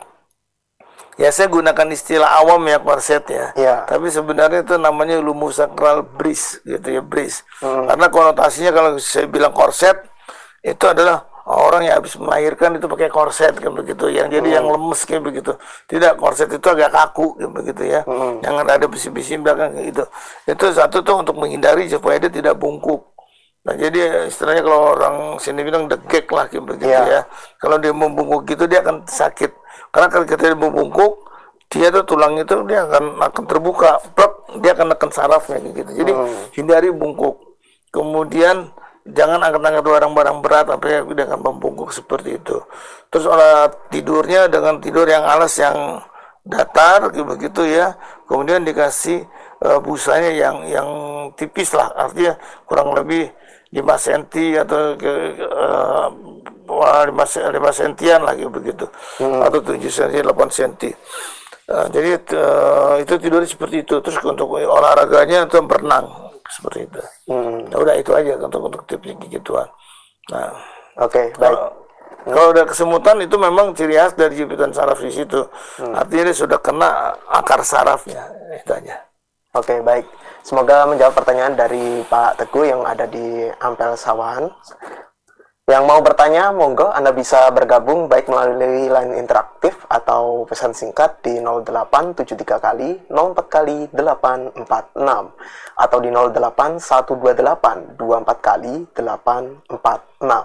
ya saya gunakan istilah awam ya korset ya.
Ya.
Tapi sebenarnya itu namanya lumbosakral brace gitu ya, brace. Hmm. Karena konotasinya kalau saya bilang korset itu adalah orang yang habis melahirkan itu pakai korset kayak begitu, yang jadi hmm. yang lemes kayak begitu. Tidak, korset itu agak kaku kayak begitu ya. Hmm. Yang ada besi-besi belakang kayak gitu. Itu satu tuh untuk menghindari supaya dia tidak bungkuk. Nah jadi istilahnya kalau orang sini bilang degek lah kayak begitu yeah. ya. Kalau dia membungkuk gitu dia akan sakit. Karena kalau kita membungkuk, dia tuh tulang itu dia akan akan terbuka, plek, dia akan nekan sarafnya gitu. Jadi hmm. hindari bungkuk. Kemudian jangan angkat-angkat barang-barang berat sampai dia akan membungkuk seperti itu. Terus olah tidurnya dengan tidur yang alas yang datar begitu ya. Kemudian dikasih uh, busanya yang yang tipis lah, artinya kurang lebih lima sentimeter atau ke uh, lima sentian lagi begitu. Hmm. Atau tujuh sentimeter, delapan sentimeter. Uh, jadi uh, itu tidurnya seperti itu. Terus untuk olahraganya itu berenang seperti itu. Hmm. Nah, udah itu aja untuk untuk tips gituan. Nah,
oke, okay, baik.
Hmm. Kalau udah kesemutan itu memang ciri khas dari jepitan saraf di situ. Hmm. Artinya dia sudah kena akar sarafnya, itu aja.
Oke, okay, baik. Semoga menjawab pertanyaan dari Pak Teguh yang ada di Ampel Sawahan. Yang mau bertanya, monggo Anda bisa bergabung baik melalui line interaktif atau pesan singkat di nol delapan tujuh tiga kali nol empat kali delapan empat enam atau di nol delapan satu dua delapan dua empat kali delapan empat enam.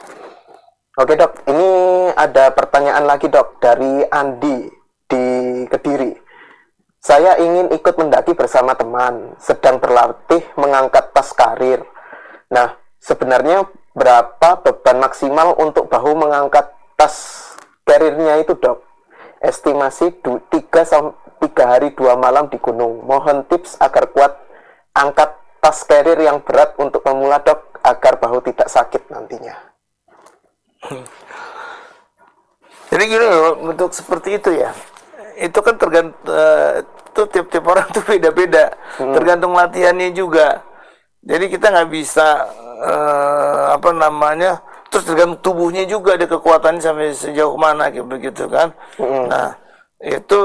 Oke dok, ini ada pertanyaan lagi dok dari Andi di Kediri. Saya ingin ikut mendaki bersama teman, sedang berlatih mengangkat tas karir. Nah, sebenarnya berapa beban maksimal untuk bahu mengangkat tas karirnya itu dok? Estimasi tiga hari dua malam di gunung. Mohon tips agar kuat angkat tas karir yang berat untuk pemula dok, agar bahu tidak sakit nantinya.
Jadi gini loh, untuk seperti itu ya, itu kan tergantung uh, tuh tiap-tiap orang tuh beda-beda, hmm. tergantung latihannya juga. Jadi kita nggak bisa uh, apa namanya, terus tergantung tubuhnya juga ada kekuatannya sampai sejauh mana gitu begitu kan. Hmm. Nah itu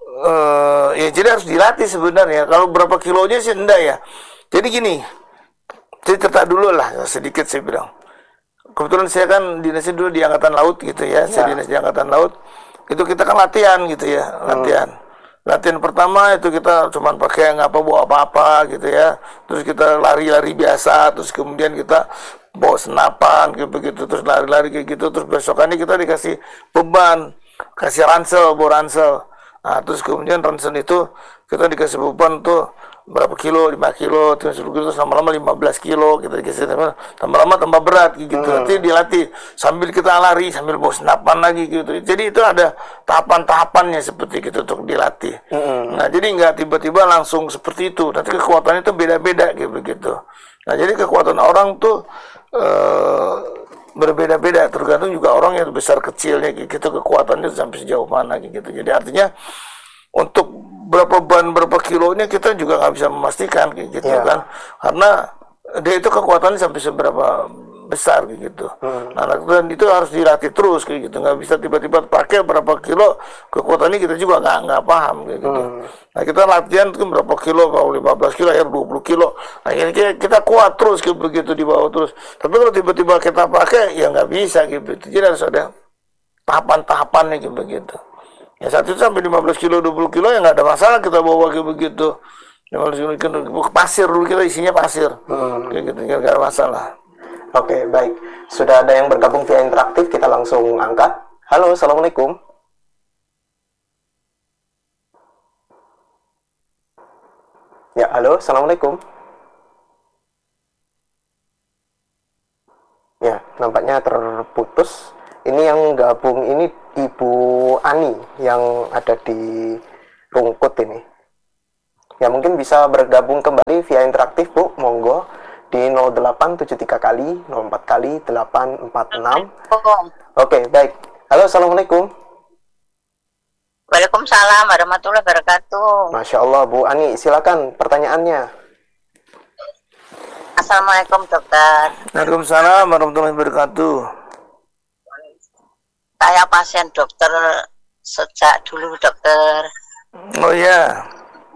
uh, ya jadi harus dilatih sebenarnya. Kalau berapa kilonya sih enggak ya. Jadi gini, cerita dulu lah sedikit saya bilang. Kebetulan saya kan dinasnya dulu di Angkatan Laut gitu ya, saya ya. dinas di Angkatan Laut. Itu kita kan latihan gitu ya, latihan. Hmm. Latihan pertama itu kita cuma pakai nggak apa bawa apa-apa gitu ya. Terus kita lari-lari biasa, terus kemudian kita bawa senapan gitu begitu, terus lari-lari kayak gitu. Terus besokannya kita dikasih beban, kasih ransel, bawa ransel. Nah, terus kemudian ransel itu kita dikasih beban tuh berapa kilo, lima kilo, terus lama-lama lima belas kilo, kita dikasih tambah-lama tambah berat gitu. Hmm. Nanti dilatih sambil kita lari, sambil bawa senapan lagi gitu. Jadi itu ada tahapan-tahapannya seperti itu untuk dilatih. Hmm. Nah, jadi nggak tiba-tiba langsung seperti itu. Nanti kekuatannya itu beda-beda gitu begitu. Nah, jadi kekuatan orang tuh uh, berbeda-beda, tergantung juga orang yang besar kecilnya gitu, kekuatannya sampai sejauh mana gitu. Jadi artinya untuk berapa ban berapa kilonya kita juga nggak bisa memastikan gitu yeah. kan, karena dia itu kekuatannya sampai seberapa besar gitu. Hmm. Nah, dan itu harus dilatih terus kayak gitu, nggak bisa tiba-tiba pakai berapa kilo kekuatannya kita juga nggak nggak paham kayak gitu. Hmm. Nah, kita latihan tuh berapa kilo, kalau lima belas kilo ya dua puluh kilo. Nah, ini kita, kita kuat terus kayak begitu di bawah terus. Tapi kalau tiba-tiba kita pakai ya nggak bisa gitu. Jadi harus ada tahapan-tahapannya kayak begitu. Ya saat itu sampai lima belas kilo, dua puluh kilo ya nggak ada masalah kita bawa kayak begitu. lima belas kilo pasir dulu, kita isinya pasir. Hmm. Kayak gitu, nggak ada masalah.
Oke, baik. Sudah ada yang bergabung via interaktif, kita langsung angkat. Halo, Assalamualaikum. Ya, halo, assalamualaikum. Ya, nampaknya terputus. Ini yang gabung ini Ibu Ani yang ada di Rungkut ini. Ya, mungkin bisa bergabung kembali via interaktif, Bu. Monggo di nol delapan tujuh tiga kali nol empat kali delapan empat enam. Oke, baik. Halo, assalamualaikum.
Waalaikumsalam warahmatullahi wabarakatuh.
Masya Allah, Bu Ani, silakan pertanyaannya.
Assalamualaikum dokter.
Waalaikumsalam warahmatullahi wabarakatuh.
Saya pasien dokter sejak dulu dokter.
Oh ya.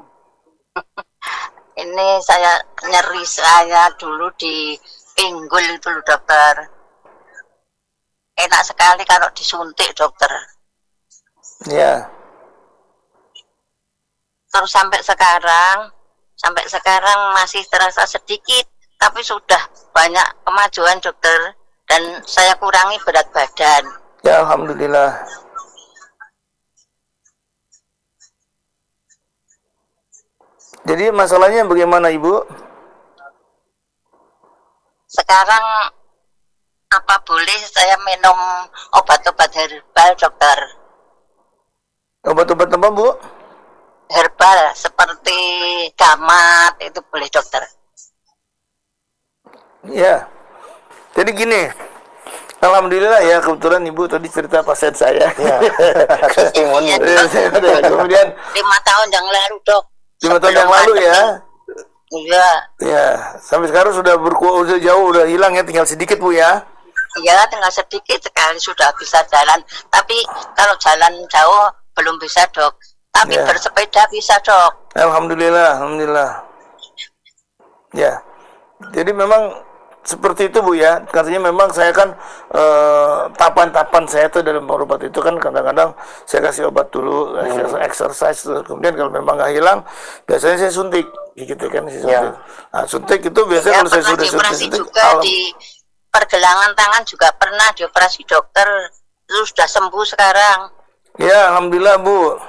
Ini saya nyeri saya dulu di pinggul itu loh dokter. Enak sekali kalau disuntik dokter.
Ya.
Terus sampai sekarang, sampai sekarang masih terasa sedikit, tapi sudah banyak kemajuan dokter dan saya kurangi berat badan.
Ya, alhamdulillah. Jadi masalahnya bagaimana, Ibu?
Sekarang apa boleh saya minum obat-obat herbal dokter?
Obat-obat apa, Bu?
Herbal seperti gamat itu boleh dokter?
Ya. Jadi gini. Alhamdulillah ya, kebetulan Ibu tadi cerita pasien saya.
Ya. Testimoni.
Kemudian
Lima tahun yang lalu dok.
lima tahun yang lalu ya.
Iya.
Ya, sampai sekarang sudah berku udah jauh, udah hilang ya, tinggal sedikit Bu ya.
Iya, tinggal sedikit sekali sudah bisa jalan. Tapi kalau jalan jauh belum bisa dok. Tapi
Ya.
bersepeda bisa dok.
Alhamdulillah, alhamdulillah. Ya. Jadi memang seperti itu Bu ya, katanya memang saya kan eh, tahapan-tahapan saya tuh dalam obat itu kan kadang-kadang saya kasih obat dulu, hmm. exercise, kemudian kalau memang nggak hilang, biasanya saya suntik, gitu kan, saya suntik.
Ya.
Nah, suntik itu biasanya
Ya,
kalau saya
pernah
sudah suntik,
dioperasi
suntik,
juga
alam,
di pergelangan tangan juga pernah dioperasi dokter. Itu sudah sembuh sekarang.
ya alhamdulillah Bu,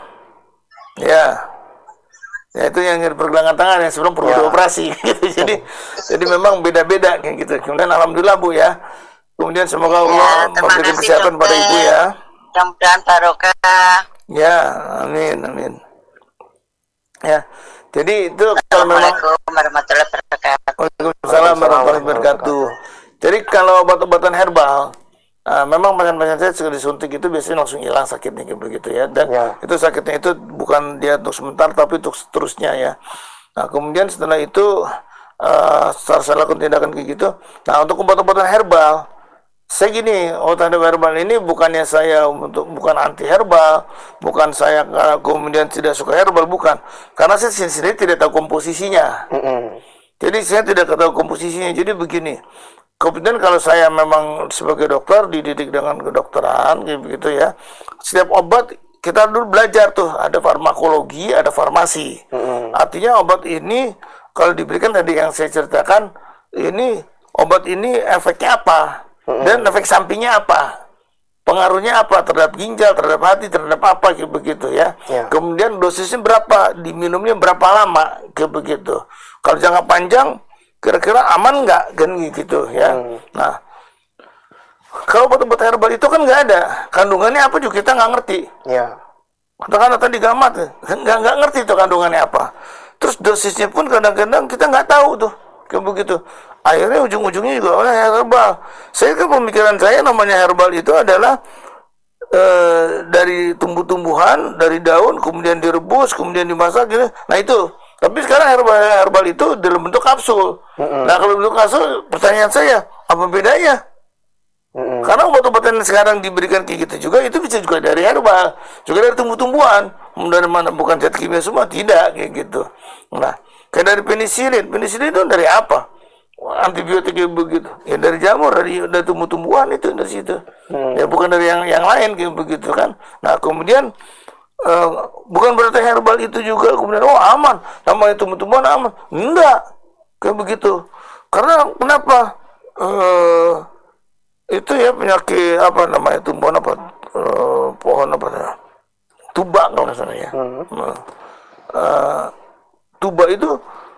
ya. Ya itu yang di pergelangan tangan yang sebelum perlu
Ya.
dioperasi gitu. Jadi jadi memang beda-beda kayak gitu. Kemudian alhamdulillah Bu ya. Kemudian semoga Allah
Ya, terima
memberikan
kasih,
kesehatan pada
dokter.
Ibu ya.
Mudah-mudahan barokah.
Ya, amin amin. Ya. Jadi itu kalau memang
Assalamualaikum warahmatullahi wabarakatuh.
Waalaikumsalam warahmatullahi wabarakatuh. Jadi kalau obat-obatan herbal Uh, memang pasien-pasien saya sekali disuntik itu biasanya langsung hilang sakitnya kayak begitu ya, dan
Ya.
itu sakitnya itu bukan dia untuk sebentar tapi untuk seterusnya ya. Nah kemudian setelah itu uh, setelah saya lakukan tindakan kayak gitu, nah untuk obat-obatan herbal saya gini, obat herbal ini bukannya saya untuk bukan anti herbal, bukan saya uh, kemudian tidak suka herbal, bukan, karena saya sendiri tidak tahu komposisinya.
Mm-mm.
Jadi saya tidak tahu komposisinya. Jadi begini, kemudian kalau saya memang sebagai dokter dididik dengan kedokteran kayak begitu ya, setiap obat kita dulu belajar tuh ada farmakologi, ada farmasi.
Mm-hmm.
Artinya obat ini kalau diberikan tadi yang saya ceritakan, ini obat ini efeknya apa, mm-hmm. dan efek sampingnya apa, pengaruhnya apa terhadap ginjal, terhadap hati, terhadap apa kayak begitu ya.
Yeah.
Kemudian dosisnya berapa, diminumnya berapa lama kayak begitu. Kalau jangka panjang kira-kira aman nggak kan gitu ya. Hmm. Nah, kalau obat-obat herbal itu kan nggak ada kandungannya apa juga kita nggak ngerti.
Ya.
Katakanlah tadi gamat nggak nggak ngerti itu kandungannya apa. Terus dosisnya pun kadang-kadang kita nggak tahu tuh kayak begitu. Akhirnya ujung-ujungnya juga oleh herbal. Saya kan pemikiran saya namanya herbal itu adalah eh, dari tumbuh-tumbuhan, dari daun, kemudian direbus, kemudian dimasak gitu. Nah itu. Tapi sekarang herbal herbal itu dalam bentuk kapsul. Mm-hmm. Nah kalau bentuk kapsul, pertanyaan saya apa bedanya? Mm-hmm. Karena obat-obatan yang sekarang diberikan kayak gitu juga itu bisa juga dari herbal, juga dari tumbuh-tumbuhan. Dari mana bukan zat kimia semua, tidak kayak gitu. Nah kayak dari penisilin, penisilin itu dari apa? Antibiotik kayak begitu. Ya dari jamur, dari dari tumbuh-tumbuhan itu dari situ. Mm. Ya bukan dari yang yang lain kayak begitu kan. Nah kemudian Uh, bukan berarti herbal itu juga kemudian oh aman, namanya tumbuh-tumbuhan aman, enggak kayak begitu. Karena kenapa uh, itu ya penyakit apa namanya tumbuhan apa uh, pohon apa tuba kalau nggak salah ya. Hmm. Uh, tuba itu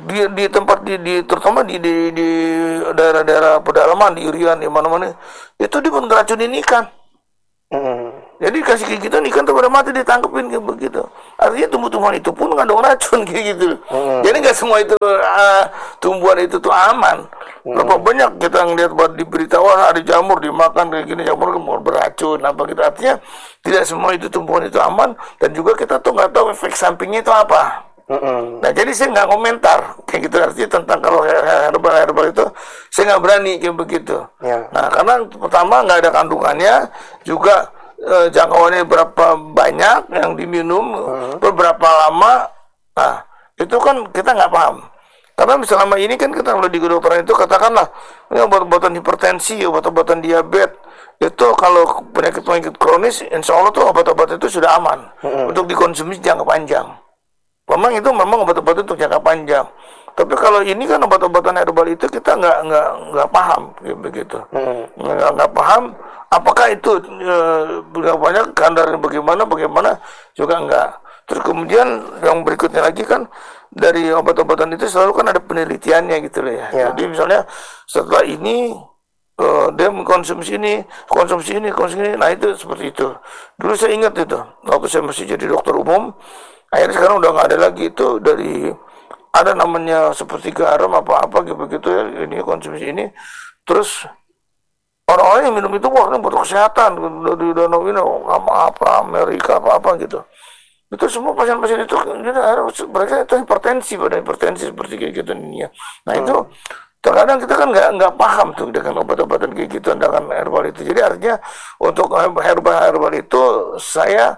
di di tempat di, di terutama di di di daerah-daerah pedalaman di Irian di mana-mana itu dia pun ngeracunin ikan.
Hmm.
Jadi kasih kayak gitu ikan tuh pada mati ditangkepin kayak begitu. Artinya tumbuh-tumbuhan itu pun ngandung racun kayak gitu. Hmm. Jadi nggak semua itu uh, tumbuhan itu tuh aman. Hmm. Berapa banyak kita ngeliat buat di berita wah ada jamur dimakan kayak gini, jamur kemudian beracun apa gitu. Artinya tidak semua itu tumbuhan itu aman dan juga kita tuh nggak tahu efek sampingnya itu apa. Mm-hmm. Nah jadi saya nggak komentar kayak gitu artinya tentang kalau herbal herbal itu saya nggak berani kayak begitu. Yeah. Nah karena pertama nggak ada kandungannya juga eh, jangkauannya berapa banyak yang diminum mm-hmm. berapa lama. Nah itu kan kita nggak paham. Karena selama ini kan kita kalau di kedokteran itu katakanlah ini obat-obatan hipertensi, obat-obatan diabetes itu kalau penyakit-penyakit kronis, insya Allah tuh obat-obat itu sudah aman mm-hmm. untuk dikonsumsi jangka panjang. Memang itu memang obat-obat untuk jangka panjang. Tapi kalau ini kan obat-obatan herbal itu kita nggak nggak nggak paham begitu. Hmm. Nggak nggak paham apakah itu e, banyak kandar bagaimana bagaimana juga nggak. Terus kemudian yang berikutnya lagi kan dari obat-obatan itu selalu kan ada penelitiannya gitu loh ya. Ya. Jadi misalnya setelah ini uh, dia mengkonsumsi ini, konsumsi ini, konsumsi ini, nah itu seperti itu. Dulu saya ingat itu waktu saya masih jadi dokter umum. Akhirnya sekarang udah nggak ada lagi itu dari ada namanya seperti garam apa-apa gitu begitu ya ini konsumsi ini terus orang-orang yang minum itu wah ini buat kesehatan dari danau ini apa apa Amerika apa-apa gitu itu semua pasien-pasien itu mereka itu hipertensi pada hipertensi seperti kayak gitu ini ya. Nah itu terkadang kita kan nggak nggak paham tuh dengan obat-obatan kayak gitu dengan herbal itu. Jadi artinya untuk herbal herbal itu saya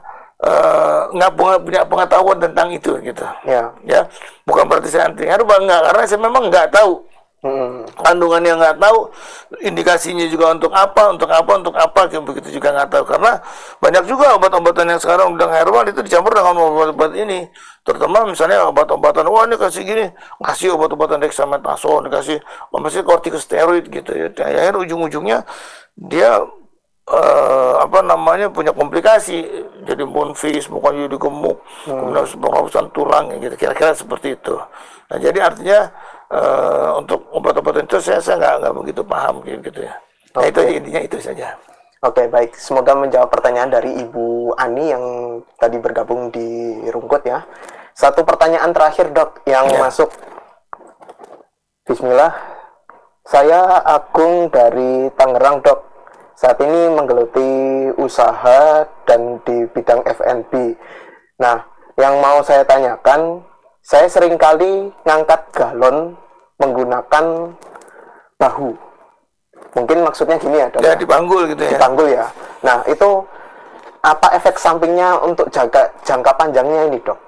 nggak uh, punya pengetahuan tentang itu gitu ya ya bukan berarti saya anti herbal nggak karena saya memang nggak tahu hmm. kandungannya nggak tahu indikasinya juga untuk apa untuk apa untuk apa kayak begitu juga nggak tahu karena banyak juga obat-obatan yang sekarang udah herbal itu dicampur dengan obat-obat ini terutama misalnya obat-obatan wah ini kasih gini kasih obat-obatan dexamethasone kasih masih kortikosteroid gitu ya akhirnya ujung-ujungnya dia Uh, apa namanya punya komplikasi jadi bonfis bukan jadi gemuk hmm. kemudian penghapusan tulang gitu kira-kira seperti itu. Nah jadi artinya uh, untuk obat-obatan itu saya saya nggak nggak begitu paham gitu ya. Nah okay. Itu intinya itu saja.
Oke okay, baik semoga menjawab pertanyaan dari Ibu Ani yang tadi bergabung di Rungkut ya. Satu pertanyaan terakhir dok yang ya. Masuk. Bismillah. Saya Agung dari Tangerang dok. Saat ini menggeluti usaha dan di bidang F and B. Nah, yang mau saya tanyakan, saya seringkali ngangkat galon menggunakan bahu. Mungkin maksudnya gini ya, dok.
Ya, dipanggul gitu ya.
Dipanggul ya. Nah, itu apa efek sampingnya untuk jangka jangka panjangnya ini, dok?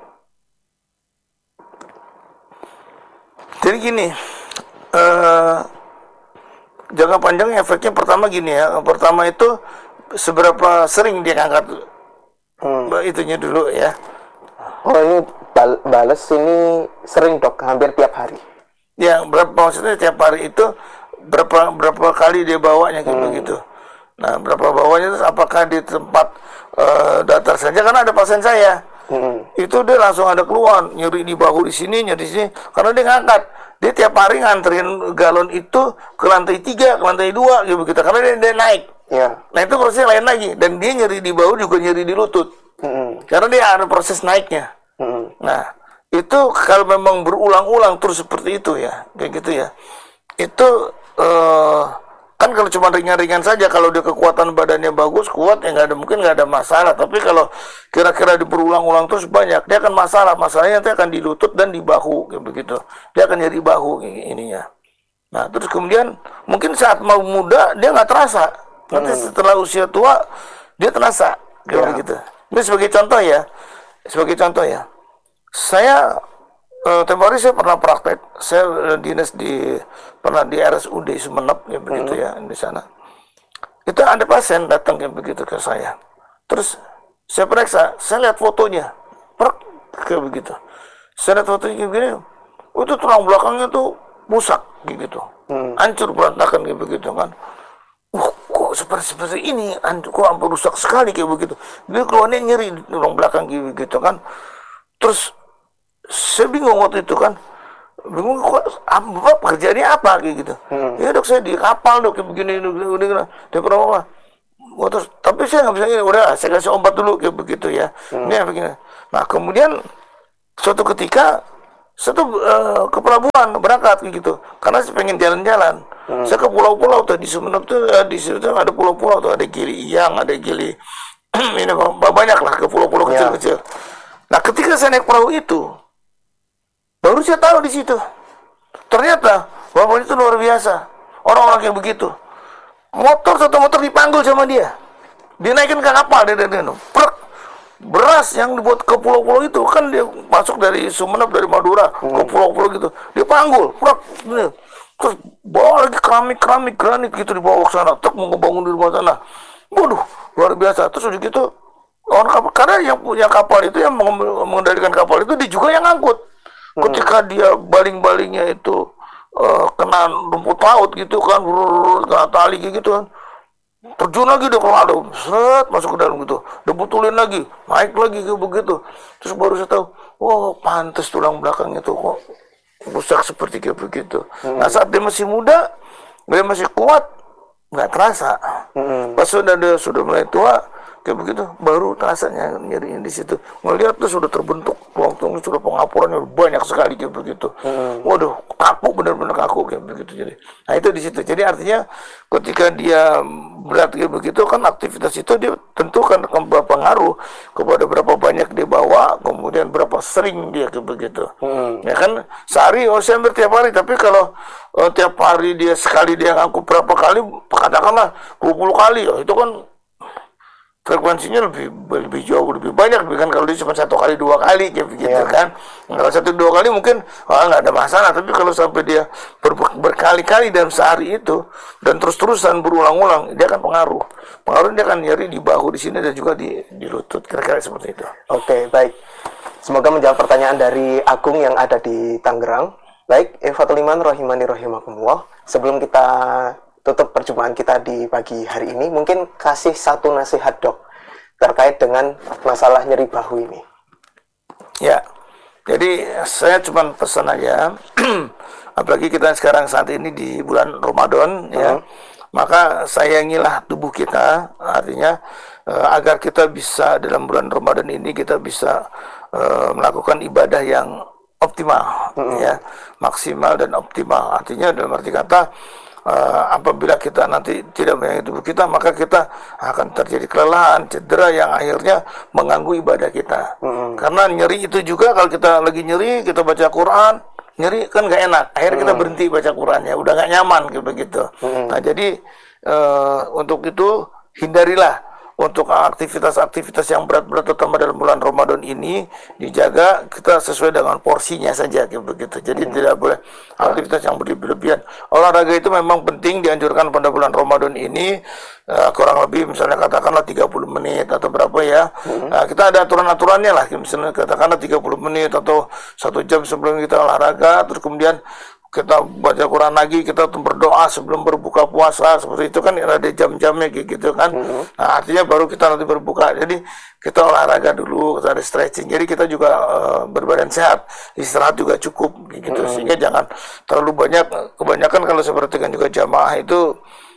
Jadi gini, uh, jangka panjang efeknya pertama gini ya. Pertama itu seberapa sering dia ngangkat hmm. itunya dulu ya.
Oh ini bal bales ini sering dok, hampir tiap hari.
Ya berapa maksudnya tiap hari itu berapa berapa kali dia bawanya kayak hmm. begitu. Nah berapa bawanya terus apakah di tempat uh, datar saja karena ada pasien saya. Hmm. Itu dia langsung ada keluhan nyeri di bahu di sini nyeri di sini karena dia ngangkat. Dia tiap hari nganterin galon itu ke lantai tiga, ke lantai dua, gitu begitu. Karena dia, dia naik. Ya. Nah itu prosesnya lain lagi. Dan dia nyeri di bahu juga nyeri di lutut. Mm-hmm. Karena dia ada proses naiknya. Mm-hmm. Nah itu kalau memang berulang-ulang terus seperti itu ya, kayak gitu ya. Itu uh, kan kalau cuma ringan-ringan saja, kalau dia kekuatan badannya bagus, kuat, ya nggak ada mungkin nggak ada masalah. Tapi kalau kira-kira diberulang-ulang terus banyak, dia akan masalah. Masalahnya nanti akan di lutut dan di bahu, kayak begitu. Dia akan nyeri bahu ininya. Nah, terus kemudian mungkin saat mau muda dia nggak terasa. Nanti hmm. setelah usia tua dia terasa, kayak ya. Begitu. Ini sebagai contoh ya, sebagai contoh ya. Saya Uh, tempoh hari saya pernah praktek, saya uh, dinas di pernah di R S U D Sumeneb ya begitu hmm. ya di sana. Itu ada pasien datang kayak begitu ke saya. Terus saya periksa, saya lihat fotonya, perk kayak begitu. Saya lihat fotonya kayak begini, oh, itu tulang belakangnya tuh rusak kayak gitu, hmm. hancur berantakan kayak begitu kan. Wah, kok seperti seperti ini, hancur, kok hampir rusak sekali kayak begitu. Dia keluarnya nyeri di tulang belakang kayak begitu kan. Terus saya bingung waktu itu kan, bingung kok Bapak pekerjaannya apa kayak gitu. Hmm. Ya dok, saya di kapal dok, kayak begini, begini, begini. Dia pernah apa? Oh, terus, tapi saya nggak bisa ini, udah saya kasih obat dulu kayak begitu ya. Hmm. Ini begini. Nah kemudian suatu ketika satu uh, ke pelabuhan berangkat gitu, karena saya pengen jalan-jalan. Hmm. Saya ke pulau-pulau tuh di Sumeneb tuh, di situ ada pulau-pulau tuh, ada Gili Iyang, ada Gili ini banyak lah ke pulau-pulau kecil-kecil. Ya. Nah ketika saya naik perahu itu, baru saya tahu di situ, ternyata bapak itu luar biasa, orang-orang kayak begitu. Motor satu motor dipanggul sama dia, dinaikin ke kapal, dia dia beras yang dibuat ke pulau-pulau itu kan dia masuk dari Sumeneb, dari Madura hmm. ke pulau-pulau gitu, dia panggul, prak, terus bawa lagi keramik-keramik granit gitu dibawa ke sana, truk mau ngebangun di rumah sana, waduh luar biasa. Terus udah gitu orang kapal, karena yang punya kapal itu, yang mengendalikan kapal itu dia juga yang ngangkut. Hmm. Ketika dia baling-balingnya itu uh, kena rumput laut gitu kan, kena tali gitu kan, terjun lagi dia ke laut, seret masuk ke dalam gitu, dia betulin lagi, naik lagi kayak begitu. Terus baru saya tahu, oh pantas tulang belakangnya tuh kok rusak seperti kayak begitu. Hmm. Nah saat dia masih muda, dia masih kuat, nggak terasa. Hmm. Pas sudah dia sudah mulai tua kayak begitu, baru rasanya nyerinya di situ. Ngelihat tuh sudah terbentuk tulang-tulang, sudah pengapurannya banyak sekali kayak begitu. Hmm. Waduh, kaku, benar-benar kaku kayak begitu. Jadi, nah itu di situ. Jadi artinya ketika dia berat kayak begitu kan, aktivitas itu dia tentu kan berpengaruh kepada berapa banyak dia bawa, kemudian berapa sering dia kayak begitu. Hmm. Ya kan sehari, oh saya hampir tiap hari. Tapi kalau oh, tiap hari dia sekali dia ngangkut berapa kali, katakanlah dua puluh kali, oh, itu kan frekuensinya lebih lebih jauh lebih banyak, kan kalau dia cuma satu kali dua kali kayak begitu yeah. kan. Kalau satu dua kali mungkin oh, nggak ada masalah, tapi kalau sampai dia ber, berkali-kali dalam sehari itu dan terus-terusan berulang-ulang, dia akan pengaruh pengaruh dia akan nyeri di bahu di sini dan juga di di lutut, kira-kira seperti itu.
Oke, okay, baik, semoga menjawab pertanyaan dari Agung yang ada di Tangerang. Baik, Ikhwatul Iman rahimani rahimakumullah, sebelum kita tutup perjumpaan kita di pagi hari ini, mungkin kasih satu nasihat dok terkait dengan masalah nyeri bahu ini.
Ya, jadi saya cuma pesan aja, apalagi kita sekarang saat ini di bulan Ramadan, uh-huh. ya, maka sayangilah tubuh kita, artinya uh, agar kita bisa dalam bulan Ramadan ini kita bisa uh, melakukan ibadah yang optimal, uh-huh. ya, maksimal dan optimal. Artinya dalam arti kata, Uh, apabila kita nanti tidak menyayangi tubuh kita, maka kita akan terjadi kelelahan, cedera yang akhirnya mengganggu ibadah kita. Mm-hmm. Karena nyeri itu juga, kalau kita lagi nyeri, kita baca Quran, nyeri kan gak enak. Akhirnya mm-hmm. kita berhenti baca Qurannya, udah gak nyaman kayak begitu. Mm-hmm. Nah jadi uh, untuk itu hindarilah untuk aktivitas-aktivitas yang berat-berat, terutama dalam bulan Ramadan ini, dijaga kita sesuai dengan porsinya saja kayak begitu. Jadi hmm. tidak boleh aktivitas yang berlebihan. Olahraga itu memang penting, dianjurkan pada bulan Ramadan ini uh, kurang lebih misalnya katakanlah tiga puluh menit atau berapa ya. Hmm. Nah, kita ada aturan-aturannya lah, misalnya katakanlah tiga puluh menit atau satu jam sebelum kita olahraga, terus kemudian kita baca Quran lagi, kita berdoa sebelum berbuka puasa, seperti itu kan ada jam-jamnya kayak gitu kan. Mm-hmm. Nah, artinya baru kita nanti berbuka. Jadi kita olahraga dulu, kita ada stretching. Jadi kita juga uh, berbadan sehat, istirahat juga cukup kayak gitu. Mm-hmm. Sehingga jangan terlalu banyak, kebanyakan kalau saya perhatikan juga jamaah itu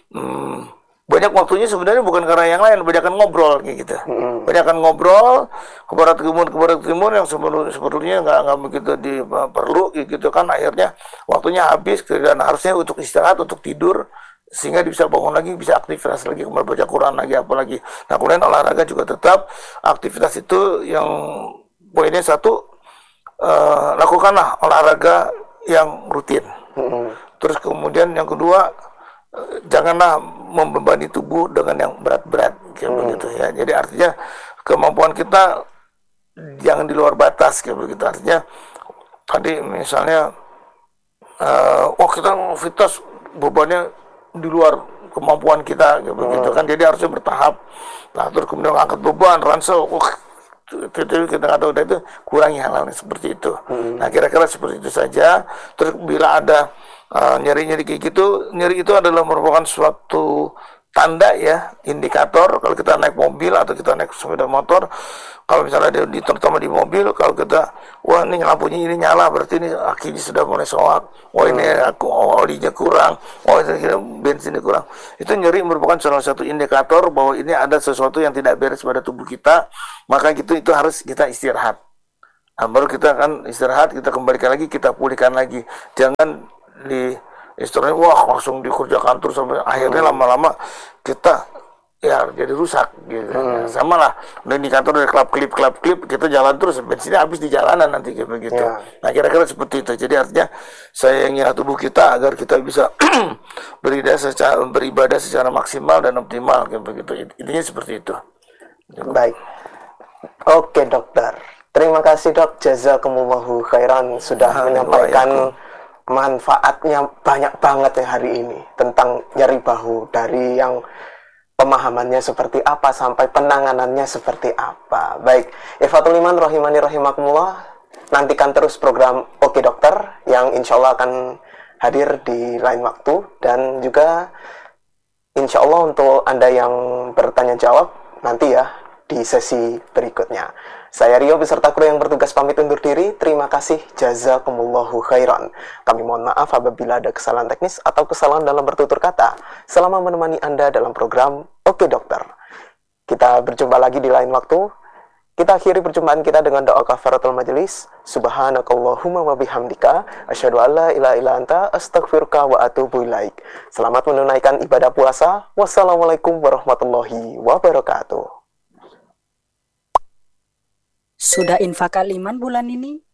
hmm, banyak waktunya sebenarnya bukan karena yang lain, banyakan ngobrol kayak gitu. Mm-hmm. Banyakan ngobrol ke barat timur ke barat timur yang sebelum sebetulnya nggak nggak begitu diperlu gitu kan. Akhirnya waktunya habis dan harusnya untuk istirahat, untuk tidur, sehingga bisa bangun lagi, bisa aktivitas lagi, kembali baca Quran lagi, apa lagi. Nah kemudian olahraga juga tetap aktivitas itu yang poinnya satu, uh, lakukanlah olahraga yang rutin. Mm-hmm. Terus kemudian yang kedua, janganlah membebani tubuh dengan yang berat-berat kayak hmm. begitu ya. Jadi artinya kemampuan kita jangan di luar batas kayak begitu. Artinya tadi misalnya uh, oh kita aktivitas bebannya di luar kemampuan kita kayak hmm. begitu kan. Jadi harusnya bertahap. Nah, terus kemudian angkat beban, ransel, oh, kita kita nggak tahu, itu kurangi hal-hal seperti itu. Hmm. Nah kira-kira seperti itu saja. Terus bila ada Uh, nyeri-nyeri kayak gitu, nyeri itu adalah merupakan suatu tanda ya, indikator kalau kita naik mobil atau kita naik sepeda motor. Kalau misalnya di, di terutama di mobil, kalau kita wah ini lampunya ini nyala, berarti ini akinya sudah mulai soak. Wah ini aku olinya kurang, wah ini bensinnya kurang. Itu nyeri merupakan salah satu indikator bahwa ini ada sesuatu yang tidak beres pada tubuh kita. Maka gitu itu harus kita istirahat. Nah, baru kita akan istirahat, kita kembalikan lagi, kita pulihkan lagi. Jangan di istilahnya wah langsung dikerjakan terus sampai akhirnya lama-lama kita ya jadi rusak gitu. Hmm. Sama lah indikator dari klap klip klap klip kita jalan terus bensinnya habis di jalanan nanti kayak begitu. Ya. Nah kira-kira seperti itu. Jadi artinya sayangilah tubuh kita agar kita bisa beribadah secara beribadah secara maksimal dan optimal kayak begitu. Intinya seperti itu.
Baik. Oke dokter. Terima kasih dok. Jazakumullahu khairan sudah nah, menyampaikan manfaatnya banyak banget ya hari ini tentang nyeri bahu, dari yang pemahamannya seperti apa sampai penanganannya seperti apa. Baik, Ikhwatul Iman rahimani rahimakumullah, nantikan terus program Oke Dokter yang insya Allah akan hadir di lain waktu, dan juga insya Allah untuk Anda yang bertanya jawab nanti ya di sesi berikutnya. Saya Rio beserta kru yang bertugas pamit undur diri. Terima kasih. Jazakumullahu khairan. Kami mohon maaf apabila ada kesalahan teknis atau kesalahan dalam bertutur kata selama menemani Anda dalam program Oke Dokter. Kita berjumpa lagi di lain waktu. Kita akhiri perjumpaan kita dengan doa kafaratul majelis. Subhanakallahumma wa bihamdika asyhadu an la ilaha illa anta astaghfiruka wa atubu ilaik. Selamat menunaikan ibadah puasa. Wassalamualaikum warahmatullahi wabarakatuh.
Sudah infak Al Iman bulan ini?